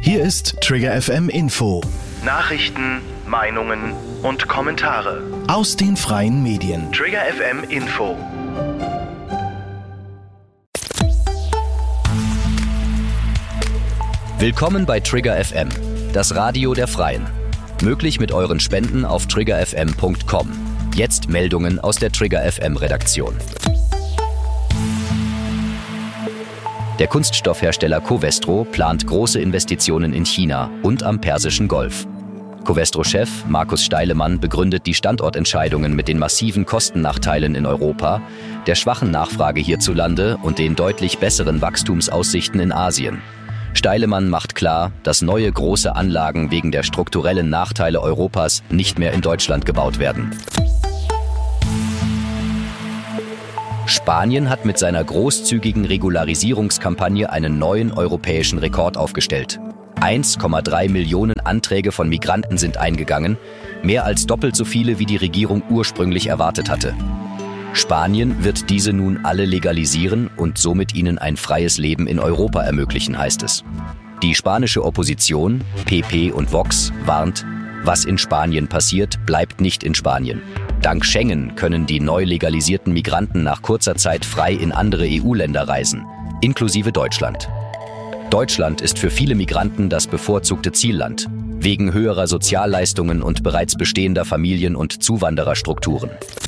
Hier ist Trigger FM Info. Nachrichten, Meinungen und Kommentare Aus den freien Medien. Trigger FM Info. Willkommen bei Trigger FM, das Radio der Freien. Möglich mit euren Spenden auf triggerfm.com. Jetzt Meldungen aus der Trigger FM Redaktion. Der Kunststoffhersteller Covestro plant große Investitionen in China und am Persischen Golf. Covestro-Chef Markus Steilemann begründet die Standortentscheidungen mit den massiven Kostennachteilen in Europa, der schwachen Nachfrage hierzulande und den deutlich besseren Wachstumsaussichten in Asien. Steilemann macht klar, dass neue große Anlagen wegen der strukturellen Nachteile Europas nicht mehr in Deutschland gebaut werden. Spanien hat mit seiner großzügigen Regularisierungskampagne einen neuen europäischen Rekord aufgestellt. 1,3 Millionen Anträge von Migranten sind eingegangen, mehr als doppelt so viele, wie die Regierung ursprünglich erwartet hatte. Spanien wird diese nun alle legalisieren und somit ihnen ein freies Leben in Europa ermöglichen, heißt es. Die spanische Opposition, PP und Vox, warnt, was in Spanien passiert, bleibt nicht in Spanien. Dank Schengen können die neu legalisierten Migranten nach kurzer Zeit frei in andere EU-Länder reisen, inklusive Deutschland. Deutschland ist für viele Migranten das bevorzugte Zielland, wegen höherer Sozialleistungen und bereits bestehender Familien- und Zuwandererstrukturen.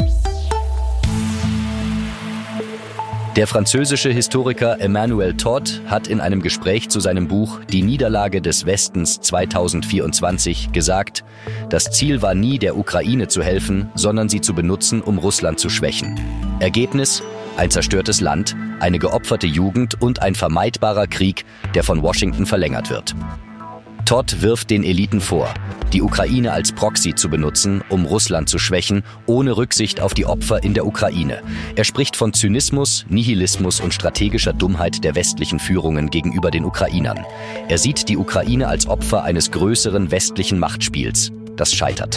Der französische Historiker Emmanuel Todd hat in einem Gespräch zu seinem Buch Die Niederlage des Westens 2024 gesagt, das Ziel war nie, der Ukraine zu helfen, sondern sie zu benutzen, um Russland zu schwächen. Ergebnis: ein zerstörtes Land, eine geopferte Jugend und ein vermeidbarer Krieg, der von Washington verlängert wird. Todd wirft den Eliten vor, die Ukraine als Proxy zu benutzen, um Russland zu schwächen, ohne Rücksicht auf die Opfer in der Ukraine. Er spricht von Zynismus, Nihilismus und strategischer Dummheit der westlichen Führungen gegenüber den Ukrainern. Er sieht die Ukraine als Opfer eines größeren westlichen Machtspiels, das scheitert.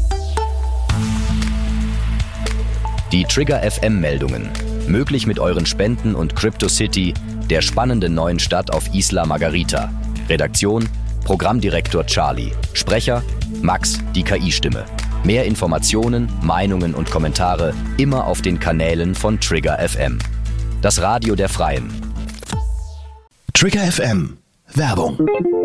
Die Trigger FM Meldungen. Möglich mit euren Spenden und CryptoCity, der spannenden neuen Stadt auf Isla Margarita. Redaktion: Programmdirektor Charlie. Sprecher: Max, die KI-Stimme. Mehr Informationen, Meinungen und Kommentare immer auf den Kanälen von Trigger FM. Das Radio der Freien. Trigger FM. Werbung.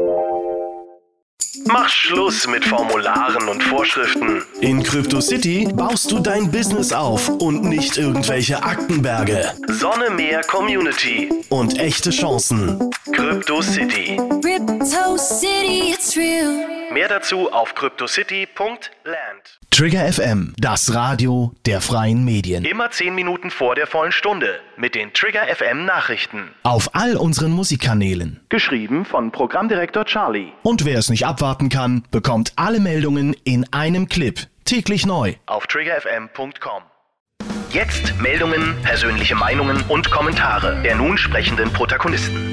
Mach Schluss mit Formularen und Vorschriften. In CryptoCity baust du dein Business auf und nicht irgendwelche Aktenberge. Sonne, Meer, Community. Und echte Chancen. CryptoCity. CryptoCity, it's real. Mehr dazu auf cryptocity.land. Trigger FM, das Radio der freien Medien. Immer 10 Minuten vor der vollen Stunde mit den Trigger FM Nachrichten. Auf all unseren Musikkanälen. Geschrieben von Programmdirektor Charlie. Und wer es nicht abwarten kann, bekommt alle Meldungen in einem Clip. Täglich neu. Auf triggerfm.com. Jetzt Meldungen, persönliche Meinungen und Kommentare der nun sprechenden Protagonisten.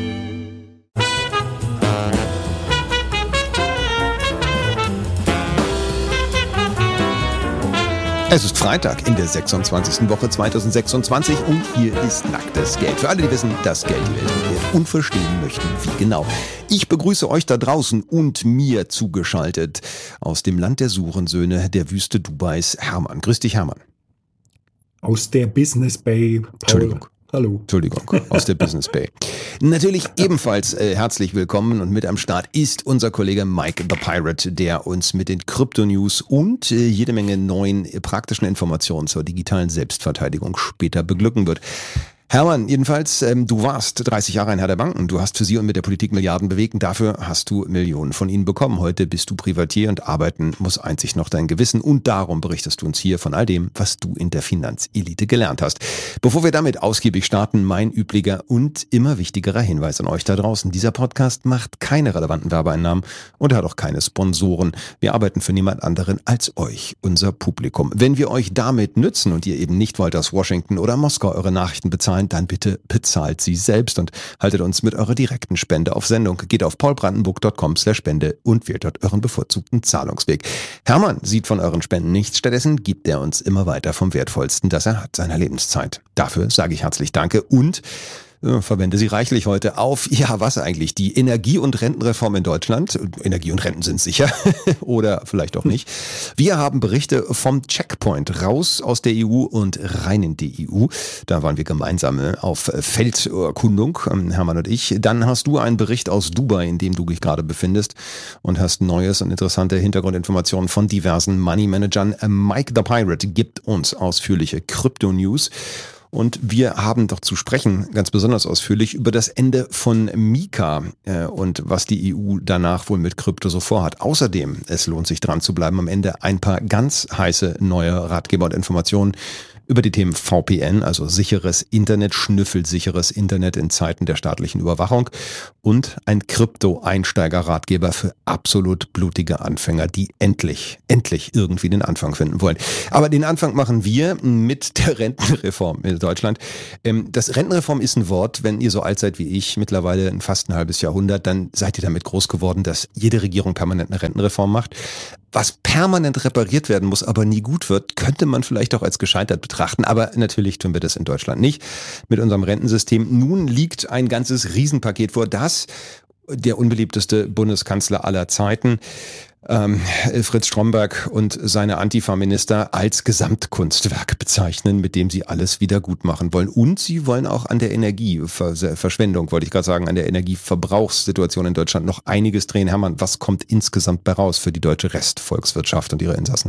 Es ist Freitag in der 26. Woche 2026 und hier ist nacktes Geld. Für alle, die wissen, dass Geld die Welt regiert und verstehen möchten, wie genau. Ich begrüße euch da draußen und mir zugeschaltet aus dem Land der Surensöhne der Wüste Dubais, Hermann. Grüß dich, Hermann. Aus der Business Bay. Paul. Entschuldigung. Hallo. Entschuldigung, aus der Business Bay. Natürlich ebenfalls herzlich willkommen und mit am Start ist unser Kollege Mike the Pirate, der uns mit den Krypto-News und jede Menge neuen praktischen Informationen zur digitalen Selbstverteidigung später beglücken wird. Hermann, jedenfalls, du warst 30 Jahre ein Herr der Banken. Du hast für sie und mit der Politik Milliarden bewegt und dafür hast du Millionen von ihnen bekommen. Heute bist du Privatier und arbeiten muss einzig noch dein Gewissen. Und darum berichtest du uns hier von all dem, was du in der Finanzelite gelernt hast. Bevor wir damit ausgiebig starten, mein üblicher und immer wichtigerer Hinweis an euch da draußen. Dieser Podcast macht keine relevanten Werbeeinnahmen und er hat auch keine Sponsoren. Wir arbeiten für niemand anderen als euch, unser Publikum. Wenn wir euch damit nützen und ihr eben nicht wollt, dass Washington oder Moskau eure Nachrichten bezahlen, dann bitte bezahlt sie selbst und haltet uns mit eurer direkten Spende auf Sendung. Geht auf paulbrandenburg.com/Spende und wählt dort euren bevorzugten Zahlungsweg. Hermann sieht von euren Spenden nichts, stattdessen gibt er uns immer weiter vom Wertvollsten, das er hat, seiner Lebenszeit. Dafür sage ich herzlich Danke und verwende sie reichlich heute auf, ja, was eigentlich, die Energie- und Rentenreform in Deutschland. Energie und Renten sind sicher oder vielleicht auch nicht. Wir haben Berichte vom Checkpoint raus aus der EU und rein in die EU. Da waren wir gemeinsam auf Felderkundung, Hermann und ich. Dann hast du einen Bericht aus Dubai, in dem du dich gerade befindest und hast neues und interessante Hintergrundinformationen von diversen Money-Managern. Mike the Pirate gibt uns ausführliche Krypto-News. Und wir haben doch zu sprechen, ganz besonders ausführlich, über das Ende von Mika und was die EU danach wohl mit Krypto so vorhat. Außerdem, es lohnt sich dran zu bleiben, am Ende ein paar ganz heiße neue Ratgeber und Informationen über die Themen VPN, also sicheres Internet, schnüffelsicheres Internet in Zeiten der staatlichen Überwachung und ein Krypto-Einsteiger-Ratgeber für absolut blutige Anfänger, die endlich irgendwie den Anfang finden wollen. Aber den Anfang machen wir mit der Rentenreform in Deutschland. Das Rentenreform ist ein Wort, wenn ihr so alt seid wie ich, mittlerweile fast ein halbes Jahrhundert, dann seid ihr damit groß geworden, dass jede Regierung permanent eine Rentenreform macht. Was permanent repariert werden muss, aber nie gut wird, könnte man vielleicht auch als gescheitert betrachten. Aber natürlich tun wir das in Deutschland nicht mit unserem Rentensystem. Nun liegt ein ganzes Riesenpaket vor, das der unbeliebteste Bundeskanzler aller Zeiten, Fritz Stromberg und seine Antifa-Minister als Gesamtkunstwerk bezeichnen, mit dem sie alles wieder gut machen wollen. Und sie wollen auch an der Energieverschwendung, wollte ich gerade sagen, an der Energieverbrauchssituation in Deutschland noch einiges drehen. Hermann, was kommt insgesamt bei raus für die deutsche Restvolkswirtschaft und ihre Insassen?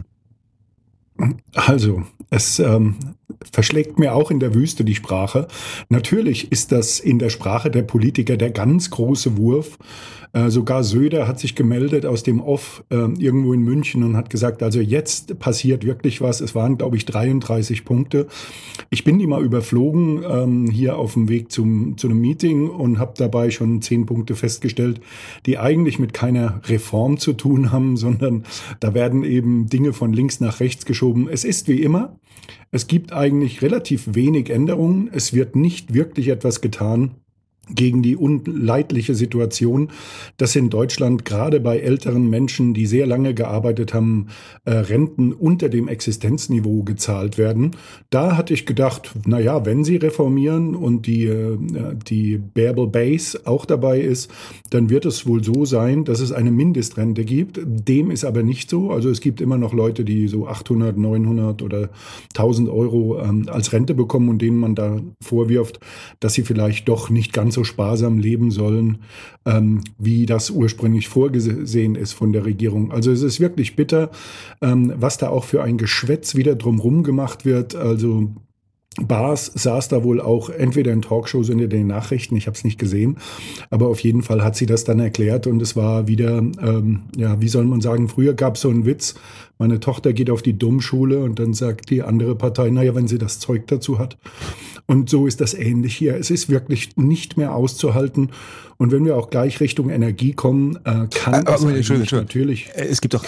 Also, es verschlägt mir auch in der Wüste die Sprache. Natürlich ist das in der Sprache der Politiker der ganz große Wurf. Sogar Söder hat sich gemeldet aus dem Off irgendwo in München und hat gesagt, also jetzt passiert wirklich was. Es waren, glaube ich, 33 Punkte. Ich bin die mal überflogen hier auf dem Weg zu einem Meeting und habe dabei schon 10 Punkte festgestellt, die eigentlich mit keiner Reform zu tun haben, sondern da werden eben Dinge von links nach rechts geschoben. Es ist wie immer. Es gibt eigentlich relativ wenig Änderungen. Es wird nicht wirklich etwas getan gegen die unleidliche Situation, dass in Deutschland gerade bei älteren Menschen, die sehr lange gearbeitet haben, Renten unter dem Existenzniveau gezahlt werden. Da hatte ich gedacht, naja, wenn sie reformieren und die Bearable Base auch dabei ist, dann wird es wohl so sein, dass es eine Mindestrente gibt. Dem ist aber nicht so. Also es gibt immer noch Leute, die so 800, 900 oder 1000 Euro als Rente bekommen und denen man da vorwirft, dass sie vielleicht doch nicht ganz so sparsam leben sollen, wie das ursprünglich vorgesehen ist von der Regierung. Also es ist wirklich bitter, was da auch für ein Geschwätz wieder drumherum gemacht wird. Also Baas saß da wohl auch entweder in Talkshows oder in den Nachrichten, ich habe es nicht gesehen, aber auf jeden Fall hat sie das dann erklärt und es war wieder, wie soll man sagen, früher gab es so einen Witz, meine Tochter geht auf die Dummschule und dann sagt die andere Partei, naja, wenn sie das Zeug dazu hat. Und so ist das ähnlich hier. Es ist wirklich nicht mehr auszuhalten. Und wenn wir auch gleich Richtung Energie kommen, kann es natürlich... Es gibt doch,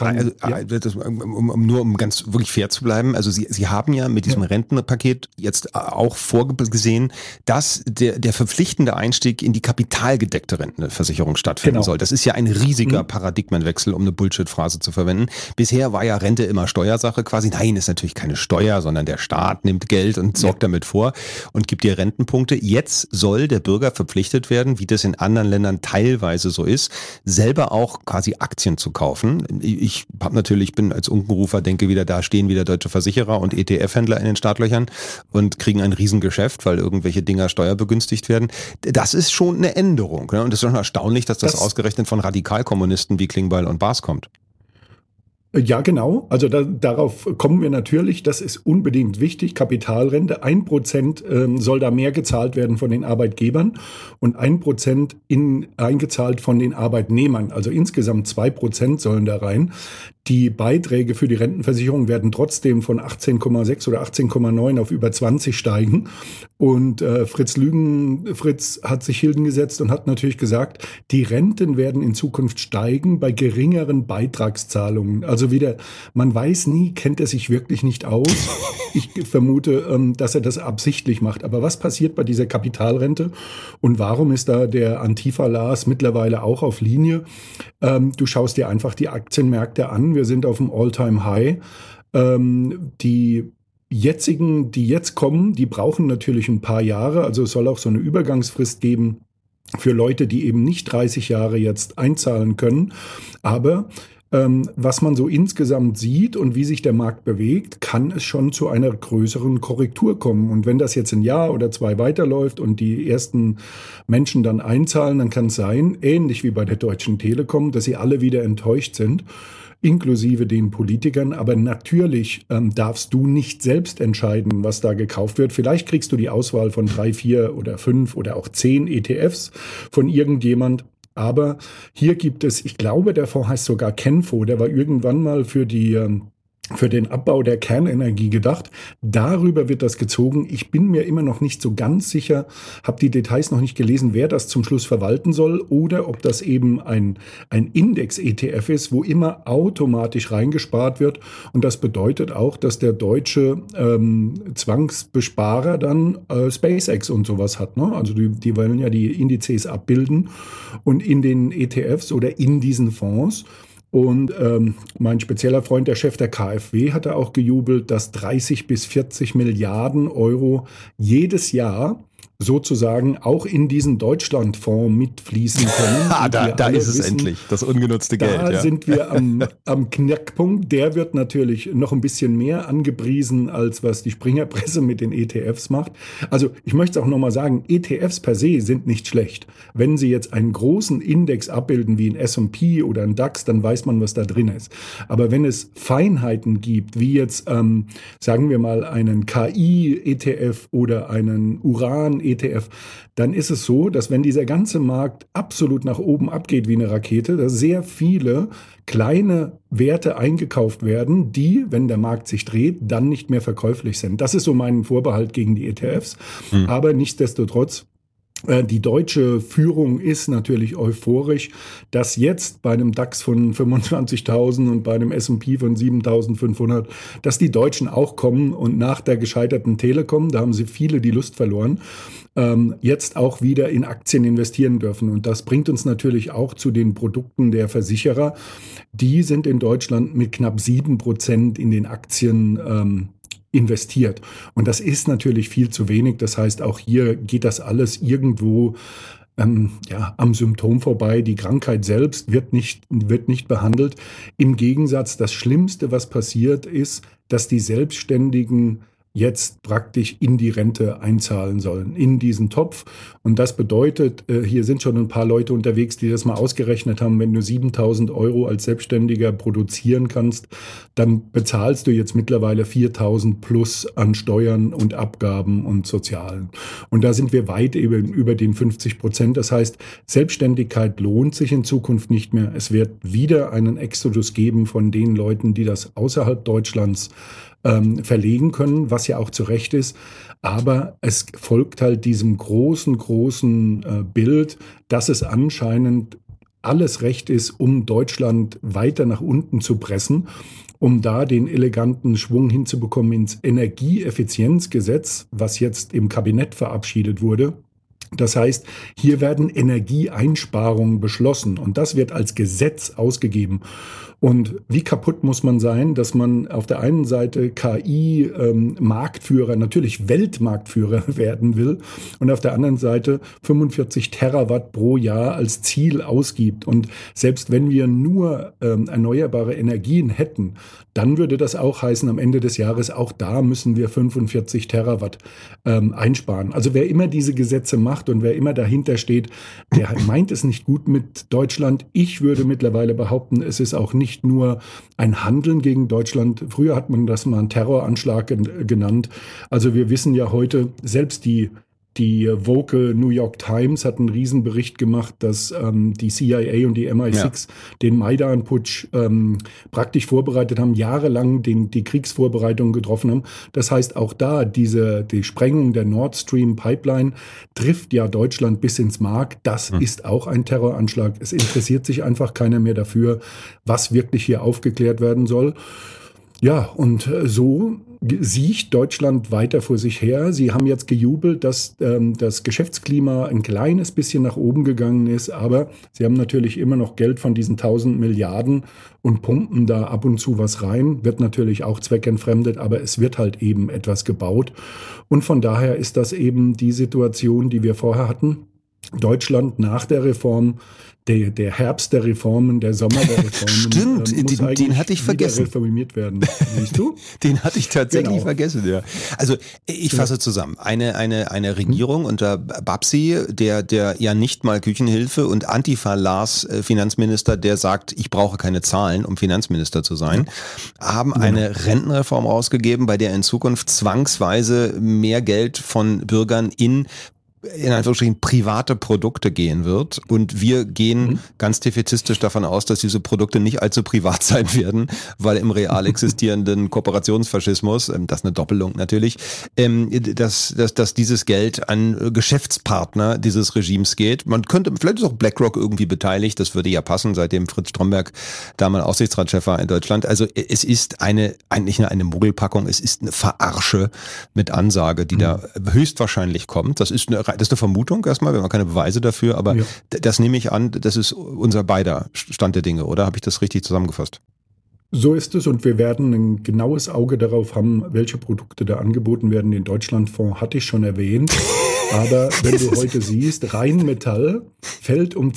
um ganz wirklich fair zu bleiben, also Sie haben ja mit diesem Rentenpaket jetzt auch vorgesehen, dass der verpflichtende Einstieg in die kapitalgedeckte Rentenversicherung stattfinden soll. Das ist ja ein riesiger Paradigmenwechsel, um eine Bullshit-Phrase zu verwenden. Bisher war ja Rente immer Steuersache quasi. Nein, ist natürlich keine Steuer, sondern der Staat nimmt Geld und sorgt damit vor und gibt dir Rentenpunkte. Jetzt soll der Bürger verpflichtet werden, wie das in anderen Ländern teilweise so ist, selber auch quasi Aktien zu kaufen. Ich bin als Unkenrufer, denke wieder, da stehen wieder deutsche Versicherer und ETF-Händler in den Startlöchern und kriegen ein Riesengeschäft, weil irgendwelche Dinger steuerbegünstigt werden. Das ist schon eine Änderung. Ne? Und es ist schon erstaunlich, dass das ausgerechnet von Radikalkommunisten wie Klingbeil und Baas kommt. Ja, genau. Also darauf kommen wir natürlich. Das ist unbedingt wichtig. Kapitalrente. 1% soll da mehr gezahlt werden von den Arbeitgebern und 1% eingezahlt von den Arbeitnehmern. Also insgesamt 2% sollen da rein. Die Beiträge für die Rentenversicherung werden trotzdem von 18,6 oder 18,9 auf über 20 steigen. Und Fritz hat sich hingesetzt und hat natürlich gesagt, die Renten werden in Zukunft steigen bei geringeren Beitragszahlungen. Also wieder, man weiß nie, kennt er sich wirklich nicht aus. Ich vermute, dass er das absichtlich macht. Aber was passiert bei dieser Kapitalrente? Und warum ist da der Antifa-Lars mittlerweile auch auf Linie? Du schaust dir einfach die Aktienmärkte an. Wir sind auf dem All-Time-High. Die jetzigen, die jetzt kommen, die brauchen natürlich ein paar Jahre. Also es soll auch so eine Übergangsfrist geben für Leute, die eben nicht 30 Jahre jetzt einzahlen können. Aber was man so insgesamt sieht und wie sich der Markt bewegt, kann es schon zu einer größeren Korrektur kommen. Und wenn das jetzt ein Jahr oder 2 weiterläuft und die ersten Menschen dann einzahlen, dann kann es sein, ähnlich wie bei der Deutschen Telekom, dass sie alle wieder enttäuscht sind, inklusive den Politikern. Aber natürlich darfst du nicht selbst entscheiden, was da gekauft wird. Vielleicht kriegst du die Auswahl von 3, 4 oder 5 oder auch 10 ETFs von irgendjemand. Aber hier gibt es, ich glaube, der Fonds heißt sogar Kenfo, der war irgendwann mal für den Abbau der Kernenergie gedacht. Darüber wird das gezogen. Ich bin mir immer noch nicht so ganz sicher, habe die Details noch nicht gelesen, wer das zum Schluss verwalten soll oder ob das eben ein Index-ETF ist, wo immer automatisch reingespart wird. Und das bedeutet auch, dass der deutsche Zwangsbesparer dann SpaceX und sowas hat. Ne? Also die wollen ja die Indizes abbilden und in den ETFs oder in diesen Fonds. Und mein spezieller Freund, der Chef der KfW, hatte auch gejubelt, dass 30 bis 40 Milliarden Euro jedes Jahr sozusagen auch in diesen Deutschlandfonds mitfließen können. Da ist es endlich, das ungenutzte Geld. Da sind wir am Knackpunkt. Der wird natürlich noch ein bisschen mehr angepriesen, als was die Springerpresse mit den ETFs macht. Also ich möchte es auch nochmal sagen, ETFs per se sind nicht schlecht. Wenn sie jetzt einen großen Index abbilden, wie ein S&P oder ein DAX, dann weiß man, was da drin ist. Aber wenn es Feinheiten gibt, wie jetzt, sagen wir mal, einen KI-ETF oder einen Uran-ETF, dann ist es so, dass wenn dieser ganze Markt absolut nach oben abgeht wie eine Rakete, dass sehr viele kleine Werte eingekauft werden, die, wenn der Markt sich dreht, dann nicht mehr verkäuflich sind. Das ist so mein Vorbehalt gegen die ETFs. Aber nichtsdestotrotz, die deutsche Führung ist natürlich euphorisch, dass jetzt bei einem DAX von 25.000 und bei einem S&P von 7.500, dass die Deutschen auch kommen und nach der gescheiterten Telekom, da haben sie viele die Lust verloren, jetzt auch wieder in Aktien investieren dürfen. Und das bringt uns natürlich auch zu den Produkten der Versicherer. Die sind in Deutschland mit knapp 7% in den Aktien investiert. Und das ist natürlich viel zu wenig. Das heißt, auch hier geht das alles irgendwo am Symptom vorbei. Die Krankheit selbst wird nicht behandelt. Im Gegensatz, das Schlimmste, was passiert, ist, dass die Selbstständigen jetzt praktisch in die Rente einzahlen sollen, in diesen Topf. Und das bedeutet, hier sind schon ein paar Leute unterwegs, die das mal ausgerechnet haben, wenn du 7.000 Euro als Selbstständiger produzieren kannst, dann bezahlst du jetzt mittlerweile 4.000 plus an Steuern und Abgaben und Sozialen. Und da sind wir weit eben über den 50%. Das heißt, Selbstständigkeit lohnt sich in Zukunft nicht mehr. Es wird wieder einen Exodus geben von den Leuten, die das außerhalb Deutschlands verlegen können, was ja auch zu Recht ist. Aber es folgt halt diesem großen Bild, dass es anscheinend alles recht ist, um Deutschland weiter nach unten zu pressen, um da den eleganten Schwung hinzubekommen ins Energieeffizienzgesetz, was jetzt im Kabinett verabschiedet wurde. Das heißt, hier werden Energieeinsparungen beschlossen und das wird als Gesetz ausgegeben. Und wie kaputt muss man sein, dass man auf der einen Seite KI-Marktführer, natürlich Weltmarktführer werden will und auf der anderen Seite 45 Terawatt pro Jahr als Ziel ausgibt. Und selbst wenn wir nur erneuerbare Energien hätten, dann würde das auch heißen, am Ende des Jahres, auch da müssen wir 45 Terawatt einsparen. Also wer immer diese Gesetze macht und wer immer dahinter steht, der meint es nicht gut mit Deutschland. Ich würde mittlerweile behaupten, es ist auch nicht nur ein Handeln gegen Deutschland. Früher hat man das mal einen Terroranschlag genannt. Also wir wissen ja heute, selbst die woke New York Times hat einen Riesenbericht gemacht, dass die CIA und die MI6 den Maidan-Putsch praktisch vorbereitet haben, jahrelang die Kriegsvorbereitungen getroffen haben. Das heißt, auch da die Sprengung der Nord Stream Pipeline trifft ja Deutschland bis ins Mark. Das ist auch ein Terroranschlag. Es interessiert sich einfach keiner mehr dafür, was wirklich hier aufgeklärt werden soll. Ja, und so siecht Deutschland weiter vor sich her. Sie haben jetzt gejubelt, dass das Geschäftsklima ein kleines bisschen nach oben gegangen ist, aber sie haben natürlich immer noch Geld von diesen 1000 Milliarden und pumpen da ab und zu was rein. Wird natürlich auch zweckentfremdet, aber es wird halt eben etwas gebaut. Und von daher ist das eben die Situation, die wir vorher hatten. Deutschland nach der Reform, der Herbst der Reformen, der Sommer der Reformen. Stimmt, den hatte ich vergessen. Reformiert werden. Siehst du? Den hatte ich tatsächlich vergessen, ja. Also ich fasse zusammen. Eine Regierung unter Babsi, der ja nicht mal Küchenhilfe, und Antifa Lars, Finanzminister, der sagt, ich brauche keine Zahlen, um Finanzminister zu sein, haben eine Rentenreform rausgegeben, bei der in Zukunft zwangsweise mehr Geld von Bürgern in Anführungsstrichen private Produkte gehen wird, und wir gehen ganz defaitistisch davon aus, dass diese Produkte nicht allzu privat sein werden, weil im real existierenden Kooperationsfaschismus, das ist eine Doppelung natürlich, dass dieses Geld an Geschäftspartner dieses Regimes geht. Man könnte, vielleicht ist auch BlackRock irgendwie beteiligt, das würde ja passen, seitdem Fritz Stromberg da mal Aufsichtsratschef war in Deutschland. Also es ist eigentlich eine Mogelpackung, es ist eine Verarsche mit Ansage, die da höchstwahrscheinlich kommt. Das ist eine Vermutung erstmal, wir haben keine Beweise dafür, aber das nehme ich an, das ist unser beider Stand der Dinge, oder? Habe ich das richtig zusammengefasst? So ist es, und wir werden ein genaues Auge darauf haben, welche Produkte da angeboten werden. Den Deutschlandfonds hatte ich schon erwähnt. Aber wenn du heute siehst, Rheinmetall fällt um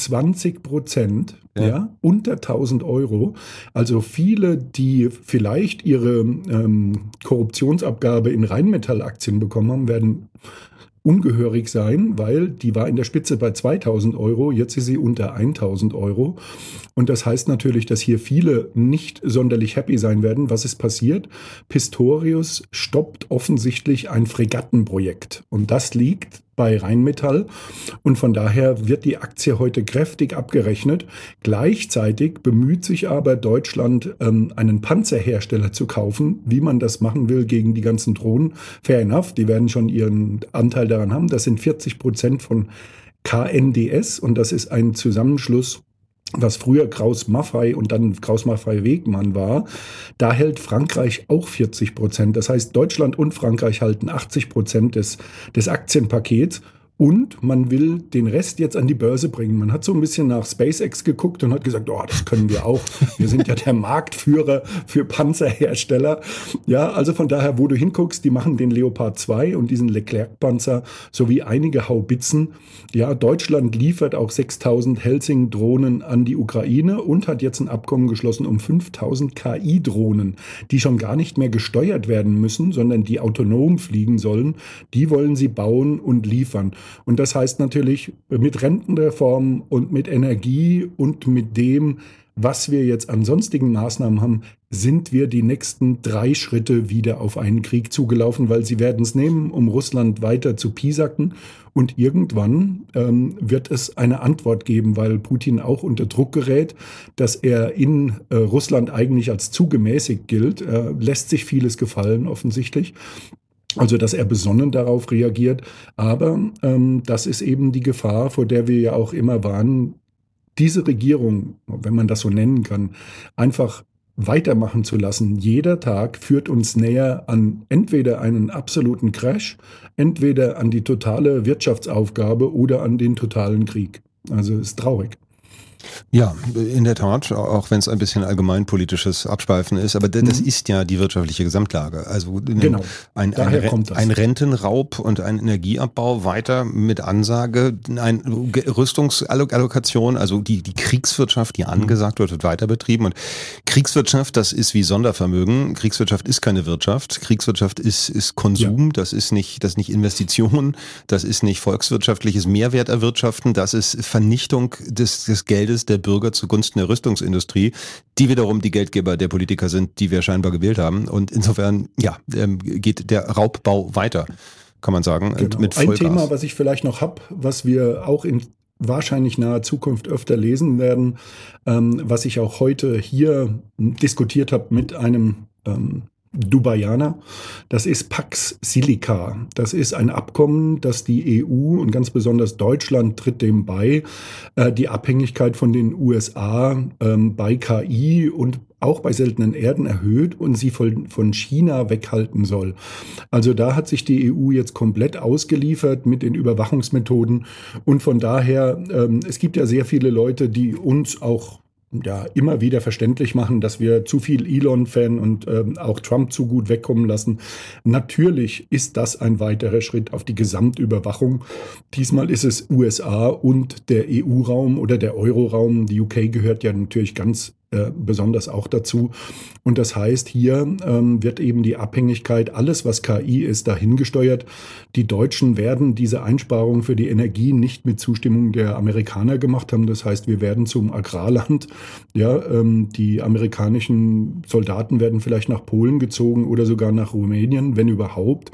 20%, unter 1.000 Euro. Also viele, die vielleicht ihre Korruptionsabgabe in Rheinmetall-Aktien bekommen haben, werden ungehörig sein, weil die war in der Spitze bei 2.000 Euro, jetzt ist sie unter 1.000 Euro. Und das heißt natürlich, dass hier viele nicht sonderlich happy sein werden. Was ist passiert? Pistorius stoppt offensichtlich ein Fregattenprojekt. Und das liegt bei Rheinmetall. Und von daher wird die Aktie heute kräftig abgerechnet. Gleichzeitig bemüht sich aber Deutschland, einen Panzerhersteller zu kaufen. Wie man das machen will gegen die ganzen Drohnen, fair enough. Die werden schon ihren Anteil daran haben. Das sind 40% von KNDS, und das ist ein Zusammenschluss, was früher Krauss-Maffei und dann Krauss-Maffei-Wegmann war. Da hält Frankreich auch 40%. Das heißt, Deutschland und Frankreich halten 80% des Aktienpakets. Und man will den Rest jetzt an die Börse bringen. Man hat so ein bisschen nach SpaceX geguckt und hat gesagt, das können wir auch. Wir sind ja der Marktführer für Panzerhersteller. Ja, also von daher, wo du hinguckst, die machen den Leopard 2 und diesen Leclerc-Panzer sowie einige Haubitzen. Ja, Deutschland liefert auch 6.000 Helsing-Drohnen an die Ukraine und hat jetzt ein Abkommen geschlossen um 5.000 KI-Drohnen, die schon gar nicht mehr gesteuert werden müssen, sondern die autonom fliegen sollen. Die wollen sie bauen und liefern. Und das heißt natürlich, mit Rentenreform und mit Energie und mit dem, was wir jetzt an sonstigen Maßnahmen haben, sind wir die nächsten 3 Schritte wieder auf einen Krieg zugelaufen, weil sie werden es nehmen, um Russland weiter zu piesacken. Und irgendwann wird es eine Antwort geben, weil Putin auch unter Druck gerät, dass er in Russland eigentlich als zu gemäßigt gilt. Lässt sich vieles gefallen, offensichtlich. Also, dass er besonnen darauf reagiert. Aber das ist eben die Gefahr, vor der wir ja auch immer warnen, diese Regierung, wenn man das so nennen kann, einfach weitermachen zu lassen. Jeder Tag führt uns näher an entweder einen absoluten Crash, entweder an die totale Wirtschaftsaufgabe oder an den totalen Krieg. Also ist traurig. Ja, in der Tat, auch wenn es ein bisschen allgemeinpolitisches Abschweifen ist, aber das ist ja die wirtschaftliche Gesamtlage. Also ein Rentenraub und ein Energieabbau weiter mit Ansage, eine Rüstungsallokation, also die Kriegswirtschaft, die angesagt wird weiter betrieben. Und Kriegswirtschaft, das ist wie Sondervermögen. Kriegswirtschaft ist keine Wirtschaft. Kriegswirtschaft ist Konsum, das ist nicht Investition, das ist nicht volkswirtschaftliches Mehrwert erwirtschaften, das ist Vernichtung des Geldes der Bürger zugunsten der Rüstungsindustrie, die wiederum die Geldgeber der Politiker sind, die wir scheinbar gewählt haben. Und insofern, geht der Raubbau weiter, kann man sagen. Genau. Mit Vollgas. Ein Thema, was ich vielleicht noch habe, was wir auch in wahrscheinlich naher Zukunft öfter lesen werden, was ich auch heute hier diskutiert habe mit einem Dubaiana. Das ist Pax Silica. Das ist ein Abkommen, das die EU und ganz besonders Deutschland tritt dem bei, die Abhängigkeit von den USA bei KI und auch bei seltenen Erden erhöht und sie von China weghalten soll. Also da hat sich die EU jetzt komplett ausgeliefert mit den Überwachungsmethoden und von daher, es gibt ja sehr viele Leute, die uns auch immer wieder verständlich machen, dass wir zu viel Elon-Fan und auch Trump zu gut wegkommen lassen. Natürlich ist das ein weiterer Schritt auf die Gesamtüberwachung. Diesmal ist es USA und der EU-Raum oder der Euro-Raum. Die UK gehört ja natürlich ganz besonders auch dazu. Und das heißt, hier wird eben die Abhängigkeit, alles was KI ist, dahin gesteuert. Die Deutschen werden diese Einsparungen für die Energie nicht mit Zustimmung der Amerikaner gemacht haben. Das heißt, wir werden zum Agrarland. Ja, die amerikanischen Soldaten werden vielleicht nach Polen gezogen oder sogar nach Rumänien, wenn überhaupt.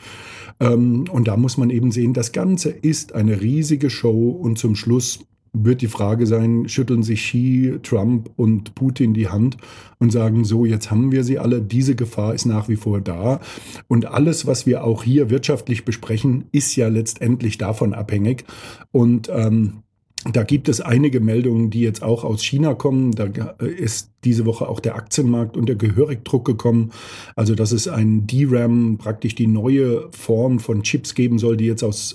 Und da muss man eben sehen, das Ganze ist eine riesige Show und zum Schluss wird die Frage sein, schütteln sich Xi, Trump und Putin die Hand und sagen, so, jetzt haben wir sie alle, diese Gefahr ist nach wie vor da. Und alles, was wir auch hier wirtschaftlich besprechen, ist ja letztendlich davon abhängig. Und da gibt es einige Meldungen, die jetzt auch aus China kommen. Da ist diese Woche auch der Aktienmarkt unter Gehörigdruck gekommen. Also dass es ein DRAM, praktisch die neue Form von Chips geben soll, die jetzt aus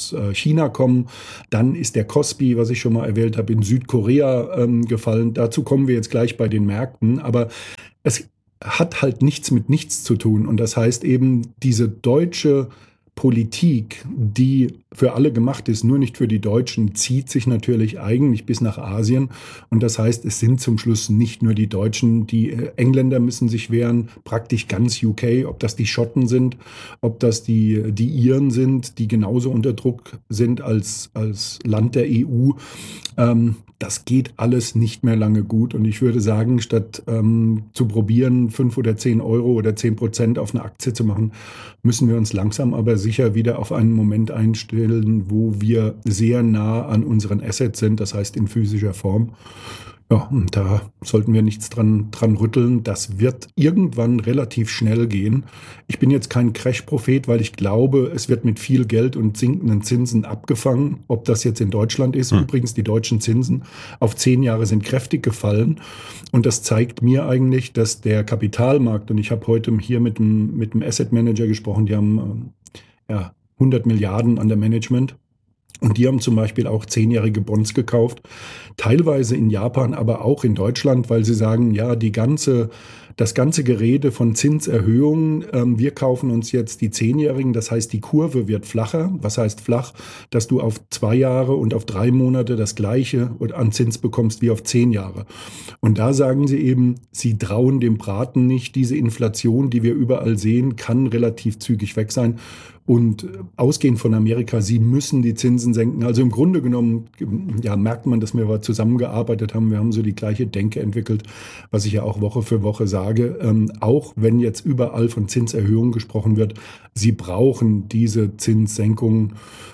China kommen. Dann ist der Kospi, was ich schon mal erwähnt habe, in Südkorea gefallen. Dazu kommen wir jetzt gleich bei den Märkten. Aber es hat halt nichts mit nichts zu tun. Und das heißt eben, diese deutsche Politik, die für alle gemacht ist, nur nicht für die Deutschen, zieht sich natürlich eigentlich bis nach Asien. Und das heißt, es sind zum Schluss nicht nur die Deutschen, die Engländer müssen sich wehren, praktisch ganz UK, ob das die Schotten sind, ob das die Iren sind, die genauso unter Druck sind als Land der EU. Das geht alles nicht mehr lange gut. Und ich würde sagen, statt zu probieren, 5 oder 10 Euro oder 10% auf eine Aktie zu machen, müssen wir uns langsam aber sicher wieder auf einen Moment einstellen, wo wir sehr nah an unseren Assets sind, das heißt in physischer Form. Ja, und da sollten wir nichts dran rütteln. Das wird irgendwann relativ schnell gehen. Ich bin jetzt kein Crash-Prophet, weil ich glaube, es wird mit viel Geld und sinkenden Zinsen abgefangen. Ob das jetzt in Deutschland ist. Übrigens, die deutschen Zinsen auf 10 Jahre sind kräftig gefallen. Und das zeigt mir eigentlich, dass der Kapitalmarkt, und ich habe heute hier mit dem Asset Manager gesprochen, die haben 100 Milliarden an der Management. Und die haben zum Beispiel auch 10-jährige Bonds gekauft, teilweise in Japan, aber auch in Deutschland, weil sie sagen, ja, das ganze Gerede von Zinserhöhungen, wir kaufen uns jetzt die 10-jährigen, das heißt, die Kurve wird flacher. Was heißt flach? Dass du auf 2 Jahre und auf 3 Monate das Gleiche an Zins bekommst wie auf 10 Jahre. Und da sagen sie eben, sie trauen dem Braten nicht. Diese Inflation, die wir überall sehen, kann relativ zügig weg sein. Und ausgehend von Amerika, sie müssen die Zinsen senken. Also im Grunde genommen, merkt man, dass wir zusammengearbeitet haben. Wir haben so die gleiche Denke entwickelt, was ich ja auch Woche für Woche sage. Auch wenn jetzt überall von Zinserhöhungen gesprochen wird, sie brauchen diese Zinssenkungen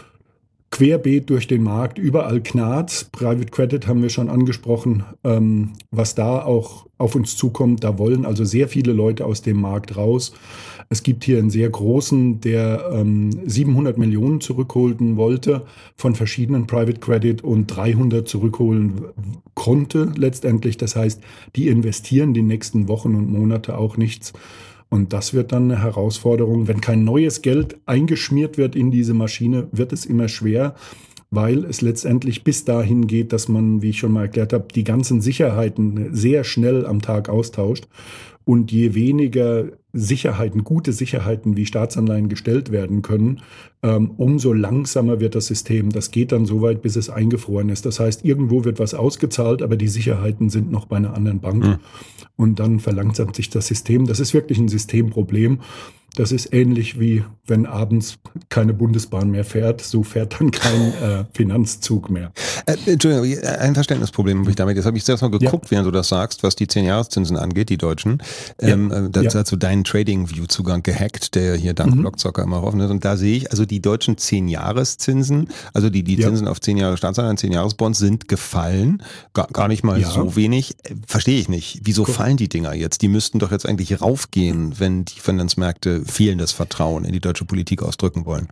querbeet durch den Markt. Überall knarrt's. Private Credit haben wir schon angesprochen. Was da auch auf uns zukommt, da wollen also sehr viele Leute aus dem Markt raus. Es gibt hier einen sehr großen, der 700 Millionen zurückholen wollte von verschiedenen Private Credit und 300 zurückholen konnte letztendlich. Das heißt, die investieren die nächsten Wochen und Monate auch nichts. Und das wird dann eine Herausforderung. Wenn kein neues Geld eingeschmiert wird in diese Maschine, wird es immer schwer, weil es letztendlich bis dahin geht, dass man, wie ich schon mal erklärt habe, die ganzen Sicherheiten sehr schnell am Tag austauscht. Und je weniger Sicherheiten, gute Sicherheiten wie Staatsanleihen gestellt werden können, umso langsamer wird das System. Das geht dann so weit, bis es eingefroren ist. Das heißt, irgendwo wird was ausgezahlt, aber die Sicherheiten sind noch bei einer anderen Bank. Und dann verlangsamt sich das System. Das ist wirklich ein Systemproblem. Das ist ähnlich wie wenn abends keine Bundesbahn mehr fährt, so fährt dann kein Finanzzug mehr. Entschuldigung, ein Verständnisproblem habe ich damit. Jetzt habe ich selbst mal geguckt, während du das sagst, was die 10-Jahreszinsen angeht, die Deutschen. Dazu deinen Trading-View-Zugang gehackt, der hier dank Blockzocker immer offen ist. Und da sehe ich, also die deutschen 10-Jahres-Zinsen, also die Zinsen auf 10 Jahre Staatsanleihen, 10-Jahres-Bonds sind gefallen. Gar nicht mal so wenig. Verstehe ich nicht. Wieso fallen die Dinger jetzt? Die müssten doch jetzt eigentlich raufgehen, wenn die Finanzmärkte fehlendes Vertrauen in die deutsche Politik ausdrücken wollen.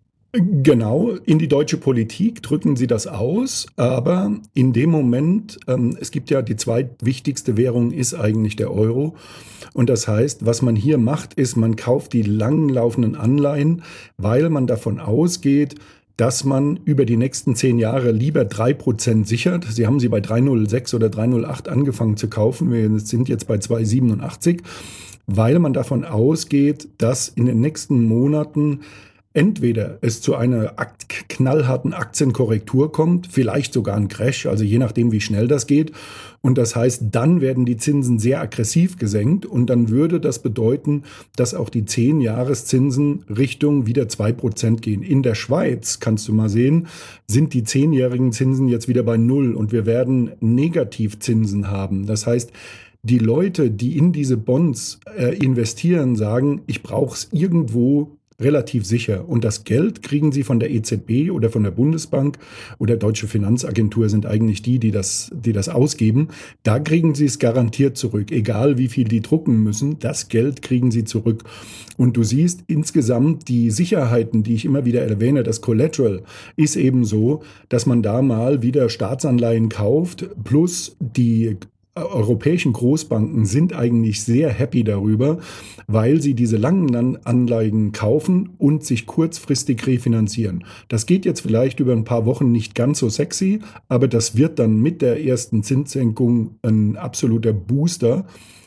Genau, in die deutsche Politik drücken sie das aus, aber in dem Moment, es gibt ja die zweitwichtigste Währung ist eigentlich der Euro. Und das heißt, was man hier macht, ist, man kauft die langlaufenden Anleihen, weil man davon ausgeht, dass man über die nächsten 10 Jahre lieber 3% sichert. Sie haben sie bei 3,06 oder 3,08 angefangen zu kaufen. Wir sind jetzt bei 2,87, weil man davon ausgeht, dass in den nächsten Monaten entweder es zu einer knallharten Aktienkorrektur kommt, vielleicht sogar ein Crash, also je nachdem, wie schnell das geht. Und das heißt, dann werden die Zinsen sehr aggressiv gesenkt und dann würde das bedeuten, dass auch die 10-Jahres-Zinsen Richtung wieder 2% gehen. In der Schweiz, kannst du mal sehen, sind die 10-jährigen Zinsen jetzt wieder bei 0 und wir werden Negativzinsen haben. Das heißt, die Leute, die in diese Bonds investieren, sagen, ich brauche es irgendwo relativ sicher. Und das Geld kriegen sie von der EZB oder von der Bundesbank oder Deutsche Finanzagentur sind eigentlich die das ausgeben. Da kriegen sie es garantiert zurück. Egal wie viel die drucken müssen, das Geld kriegen sie zurück. Und du siehst insgesamt die Sicherheiten, die ich immer wieder erwähne, das Collateral ist eben so, dass man da mal wieder Staatsanleihen kauft, plus die europäischen Großbanken sind eigentlich sehr happy darüber, weil sie diese langen Anleihen kaufen und sich kurzfristig refinanzieren. Das geht jetzt vielleicht über ein paar Wochen nicht ganz so sexy, aber das wird dann mit der ersten Zinssenkung ein absoluter Booster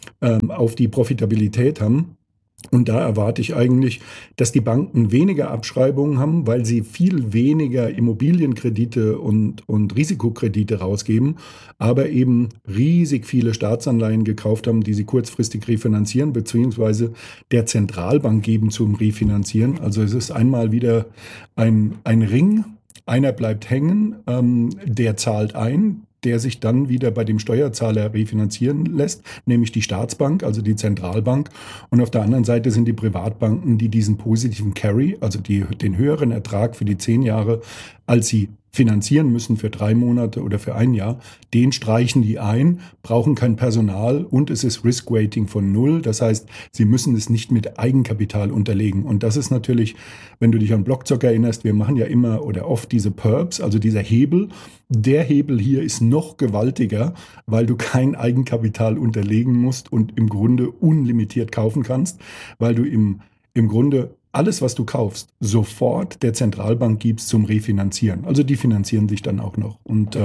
auf die Profitabilität haben. Und da erwarte ich eigentlich, dass die Banken weniger Abschreibungen haben, weil sie viel weniger Immobilienkredite und Risikokredite rausgeben, aber eben riesig viele Staatsanleihen gekauft haben, die sie kurzfristig refinanzieren, beziehungsweise der Zentralbank geben zum Refinanzieren. Also es ist einmal wieder ein Ring, einer bleibt hängen, der zahlt ein, der sich dann wieder bei dem Steuerzahler refinanzieren lässt, nämlich die Staatsbank, also die Zentralbank. Und auf der anderen Seite sind die Privatbanken, die diesen positiven Carry, also den höheren Ertrag für die 10 Jahre, als sie finanzieren müssen für 3 Monate oder für 1 Jahr, den streichen die ein, brauchen kein Personal und es ist Risk-Weighting von 0. Das heißt, sie müssen es nicht mit Eigenkapital unterlegen. Und das ist natürlich, wenn du dich an Blockzock erinnerst, wir machen ja immer oder oft diese Perps, also dieser Hebel. Der Hebel hier ist noch gewaltiger, weil du kein Eigenkapital unterlegen musst und im Grunde unlimitiert kaufen kannst, weil du im Grunde alles, was du kaufst, sofort der Zentralbank gibst zum Refinanzieren. Also die finanzieren sich dann auch noch. Und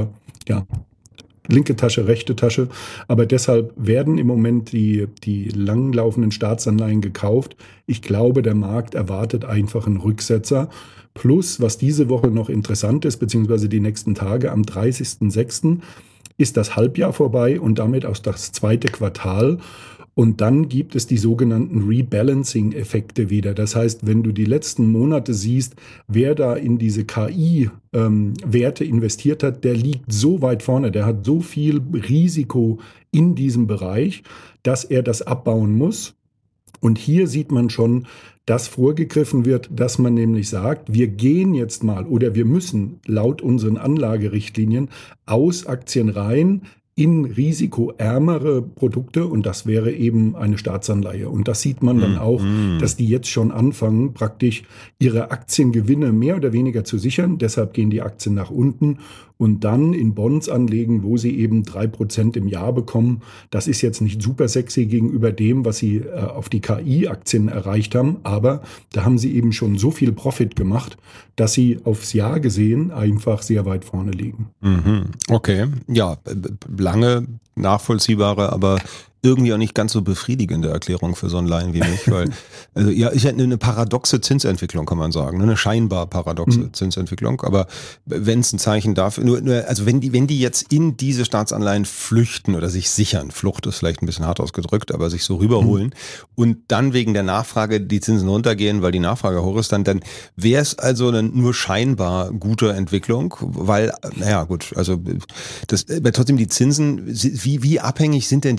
linke Tasche, rechte Tasche. Aber deshalb werden im Moment die langlaufenden Staatsanleihen gekauft. Ich glaube, der Markt erwartet einfach einen Rücksetzer. Plus, was diese Woche noch interessant ist, beziehungsweise die nächsten Tage, am 30.06. ist das Halbjahr vorbei und damit auch das zweite Quartal. Und dann gibt es die sogenannten Rebalancing-Effekte wieder. Das heißt, wenn du die letzten Monate siehst, wer da in diese KI-Werte investiert hat, der liegt so weit vorne, der hat so viel Risiko in diesem Bereich, dass er das abbauen muss. Und hier sieht man schon, dass vorgegriffen wird, dass man nämlich sagt, wir gehen jetzt mal oder wir müssen laut unseren Anlagerichtlinien aus Aktien rein, in risikoärmere Produkte und das wäre eben eine Staatsanleihe. Und das sieht man dann auch, dass die jetzt schon anfangen, praktisch ihre Aktiengewinne mehr oder weniger zu sichern. Deshalb gehen die Aktien nach unten und dann in Bonds anlegen, wo sie eben 3% im Jahr bekommen. Das ist jetzt nicht super sexy gegenüber dem, was sie auf die KI-Aktien erreicht haben, aber da haben sie eben schon so viel Profit gemacht, dass sie aufs Jahr gesehen einfach sehr weit vorne liegen. Okay, ja, lange nachvollziehbare, aber irgendwie auch nicht ganz so befriedigende Erklärung für so einen Laien wie mich, weil also ja, ist ja eine paradoxe Zinsentwicklung, kann man sagen, eine scheinbar paradoxe Zinsentwicklung, aber wenn es ein Zeichen dafür, also wenn die jetzt in diese Staatsanleihen flüchten oder sich sichern, Flucht ist vielleicht ein bisschen hart ausgedrückt, aber sich so rüberholen und dann wegen der Nachfrage die Zinsen runtergehen, weil die Nachfrage hoch ist, dann wäre es also eine nur scheinbar gute Entwicklung, weil, naja gut, also das, aber trotzdem die Zinsen, wie abhängig sind denn die Zinsen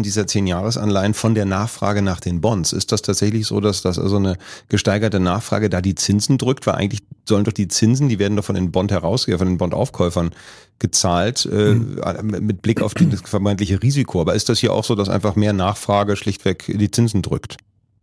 Zinsen dieser 10-Jahres-Anleihen von der Nachfrage nach den Bonds? Ist das tatsächlich so, dass das also eine gesteigerte Nachfrage da die Zinsen drückt? Weil eigentlich sollen doch die Zinsen, die werden doch von den von den Bondaufkäufern gezahlt, mit Blick auf das vermeintliche Risiko. Aber ist das hier auch so, dass einfach mehr Nachfrage schlichtweg die Zinsen drückt?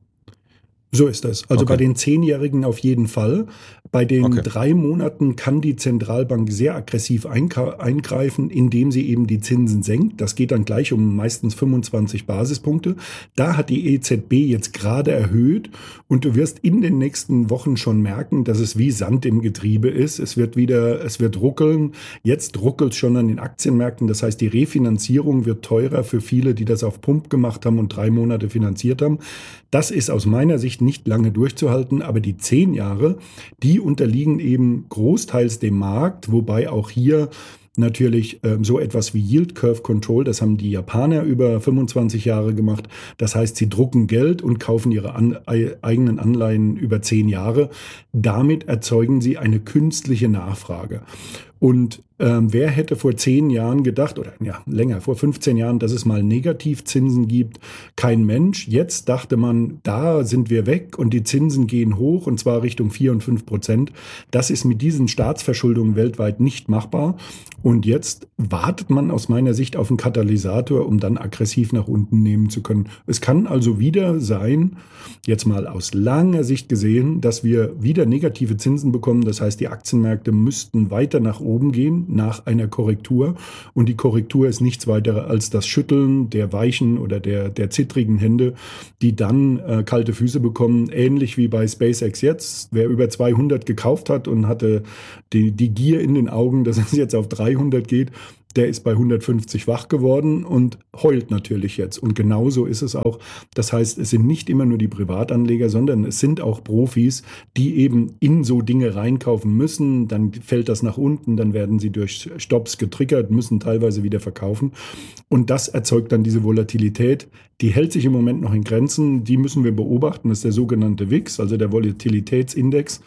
So ist das. Also bei den 10-Jährigen auf jeden Fall. Bei den 3 Monaten kann die Zentralbank sehr aggressiv eingreifen, indem sie eben die Zinsen senkt. Das geht dann gleich um meistens 25 Basispunkte. Da hat die EZB jetzt gerade erhöht und du wirst in den nächsten Wochen schon merken, dass es wie Sand im Getriebe ist. Es wird ruckeln. Jetzt ruckelt es schon an den Aktienmärkten. Das heißt, die Refinanzierung wird teurer für viele, die das auf Pump gemacht haben und 3 Monate finanziert haben. Das ist aus meiner Sicht nicht lange durchzuhalten, aber die 10 Jahre, die unterliegen eben großteils dem Markt, wobei auch hier natürlich so etwas wie Yield Curve Control, das haben die Japaner über 25 Jahre gemacht. Das heißt, sie drucken Geld und kaufen ihre eigenen Anleihen über 10 Jahre. Damit erzeugen sie eine künstliche Nachfrage. Und wer hätte vor 10 Jahren gedacht, oder ja, länger, vor 15 Jahren, dass es mal Negativzinsen gibt? Kein Mensch. Jetzt dachte man, da sind wir weg und die Zinsen gehen hoch und zwar Richtung 4 und 5%. Das ist mit diesen Staatsverschuldungen weltweit nicht machbar. Und jetzt wartet man aus meiner Sicht auf einen Katalysator, um dann aggressiv nach unten nehmen zu können. Es kann also wieder sein, jetzt mal aus langer Sicht gesehen, dass wir wieder negative Zinsen bekommen. Das heißt, die Aktienmärkte müssten weiter nach oben gehen nach einer Korrektur. Und die Korrektur ist nichts weiter als das Schütteln der weichen oder der zittrigen Hände, die dann kalte Füße bekommen. Ähnlich wie bei SpaceX jetzt. Wer über 200 gekauft hat und hatte die Gier in den Augen, dass es jetzt auf 300 geht, der ist bei 150 wach geworden und heult natürlich jetzt. Und genauso ist es auch. Das heißt, es sind nicht immer nur die Privatanleger, sondern es sind auch Profis, die eben in so Dinge reinkaufen müssen. Dann fällt das nach unten, dann werden sie durch Stops getriggert, müssen teilweise wieder verkaufen. Und das erzeugt dann diese Volatilität. Die hält sich im Moment noch in Grenzen. Die müssen wir beobachten. Das ist der sogenannte VIX, also der Volatilitätsindex.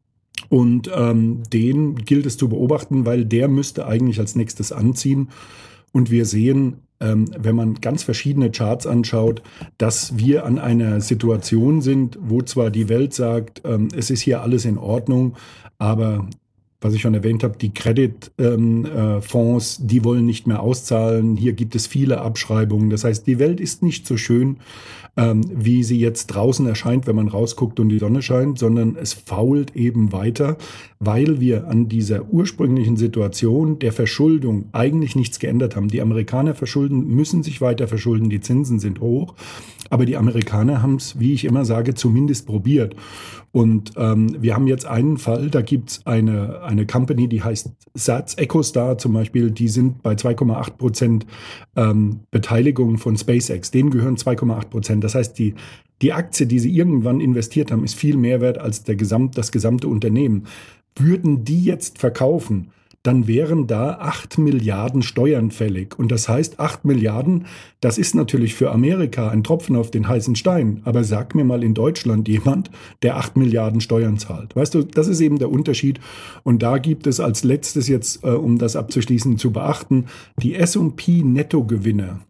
Und den gilt es zu beobachten, weil der müsste eigentlich als nächstes anziehen. Und wir sehen, wenn man ganz verschiedene Charts anschaut, dass wir an einer Situation sind, wo zwar die Welt sagt, es ist hier alles in Ordnung, aber was ich schon erwähnt habe, die Credit-Fonds, die wollen nicht mehr auszahlen. Hier gibt es viele Abschreibungen. Das heißt, die Welt ist nicht so schön, wie sie jetzt draußen erscheint, wenn man rausguckt und die Sonne scheint, sondern es fault eben weiter, weil wir an dieser ursprünglichen Situation der Verschuldung eigentlich nichts geändert haben. Die Amerikaner müssen sich weiter verschulden, die Zinsen sind hoch, aber die Amerikaner haben es, wie ich immer sage, zumindest probiert. Und wir haben jetzt einen Fall, da gibt es eine Company, die heißt SATS, EchoStar zum Beispiel, die sind bei 2,8% Beteiligung von SpaceX. Denen gehören 2,8%. Das heißt, die Aktie, die sie irgendwann investiert haben, ist viel mehr wert als das gesamte Unternehmen. Würden die jetzt verkaufen, dann wären da 8 Milliarden Steuern fällig. Und das heißt, 8 Milliarden, das ist natürlich für Amerika ein Tropfen auf den heißen Stein. Aber sag mir mal in Deutschland jemand, der 8 Milliarden Steuern zahlt. Weißt du, das ist eben der Unterschied. Und da gibt es als letztes jetzt, um das abzuschließen, zu beachten, die S&P Nettogewinne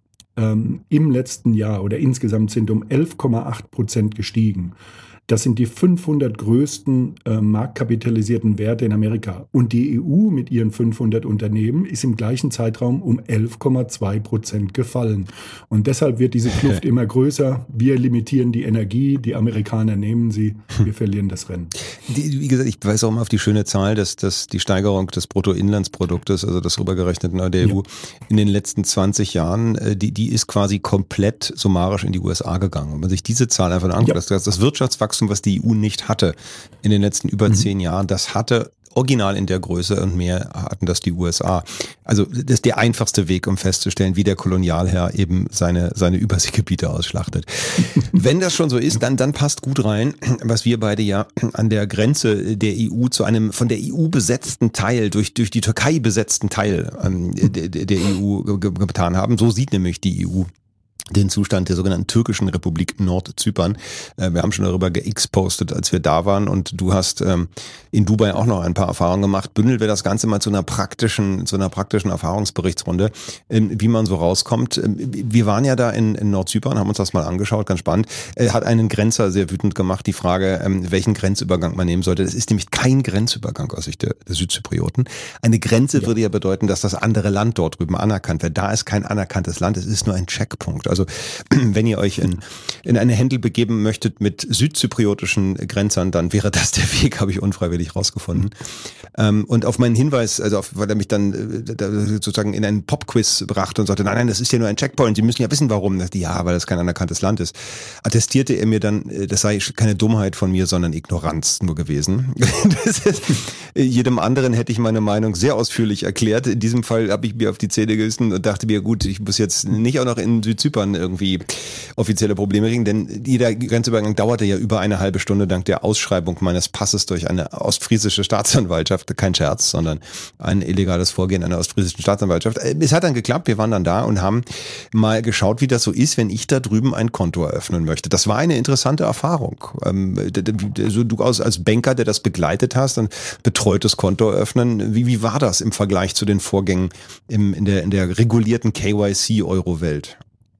im letzten Jahr oder insgesamt sind um 11,8% gestiegen. Das sind die 500 größten marktkapitalisierten Werte in Amerika. Und die EU mit ihren 500 Unternehmen ist im gleichen Zeitraum um 11,2% gefallen. Und deshalb wird diese Kluft immer größer. Wir limitieren die Energie, die Amerikaner nehmen sie, wir verlieren das Rennen. Wie gesagt, ich weise auch mal auf die schöne Zahl, dass die Steigerung des Bruttoinlandsproduktes, also das rübergerechnet der EU, in den letzten 20 Jahren, die ist quasi komplett summarisch in die USA gegangen. Wenn man sich diese Zahl einfach anguckt, das Wirtschaftswachstum, was die EU nicht hatte in den letzten über 10 Jahren, das hatte original in der Größe und mehr hatten das die USA. Also das ist der einfachste Weg, um festzustellen, wie der Kolonialherr eben seine Überseegebiete ausschlachtet. Wenn das schon so ist, dann passt gut rein, was wir beide ja an der Grenze der EU zu einem von der EU besetzten Teil, durch die Türkei besetzten Teil der EU getan haben. So sieht nämlich die EU den Zustand der sogenannten türkischen Republik Nordzypern. Wir haben schon darüber geexpostet, als wir da waren, und du hast in Dubai auch noch ein paar Erfahrungen gemacht. Bündeln wir das Ganze mal zu einer praktischen Erfahrungsberichtsrunde, wie man so rauskommt. Wir waren ja da in Nordzypern, haben uns das mal angeschaut, ganz spannend. Hat einen Grenzer sehr wütend gemacht, die Frage, welchen Grenzübergang man nehmen sollte. Das ist nämlich kein Grenzübergang aus Sicht der Südzyprioten. Eine Grenze würde ja bedeuten, dass das andere Land dort drüben anerkannt wird. Da ist kein anerkanntes Land, es ist nur ein Checkpunkt. Also wenn ihr euch in eine Händel begeben möchtet mit südzypriotischen Grenzern, dann wäre das der Weg, habe ich unfreiwillig rausgefunden. Und auf meinen Hinweis, weil er mich dann sozusagen in einen Popquiz brachte und sagte, nein, das ist ja nur ein Checkpoint, Sie müssen ja wissen, warum. Ja, weil das kein anerkanntes Land ist. Attestierte er mir dann, das sei keine Dummheit von mir, sondern Ignoranz nur gewesen. Das ist, jedem anderen hätte ich meine Meinung sehr ausführlich erklärt. In diesem Fall habe ich mir auf die Zähne gebissen und dachte mir, gut, ich muss jetzt nicht auch noch in Südzypern irgendwie offizielle Probleme kriegen, denn jeder Grenzübergang dauerte ja über eine halbe Stunde dank der Ausschreibung meines Passes durch eine ostfriesische Staatsanwaltschaft. Kein Scherz, sondern ein illegales Vorgehen einer ostfriesischen Staatsanwaltschaft. Es hat dann geklappt, wir waren dann da und haben mal geschaut, wie das so ist, wenn ich da drüben ein Konto eröffnen möchte. Das war eine interessante Erfahrung. Du als Banker, der das begleitet hast, ein betreutes Konto eröffnen, wie war das im Vergleich zu den Vorgängen in der regulierten KYC-Euro-Welt?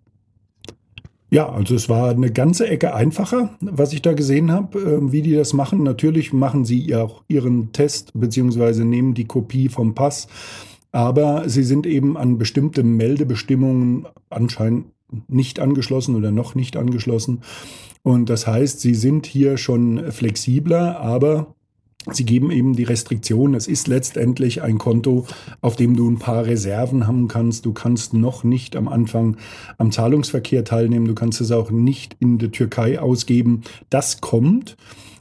Ja, also es war eine ganze Ecke einfacher, was ich da gesehen habe, wie die das machen. Natürlich machen sie auch ihren Test beziehungsweise nehmen die Kopie vom Pass, aber sie sind eben an bestimmte Meldebestimmungen anscheinend nicht angeschlossen oder noch nicht angeschlossen. Und das heißt, sie sind hier schon flexibler, aber sie geben eben die Restriktion. Es ist letztendlich ein Konto, auf dem du ein paar Reserven haben kannst. Du kannst noch nicht am Anfang am Zahlungsverkehr teilnehmen. Du kannst es auch nicht in der Türkei ausgeben. Das kommt.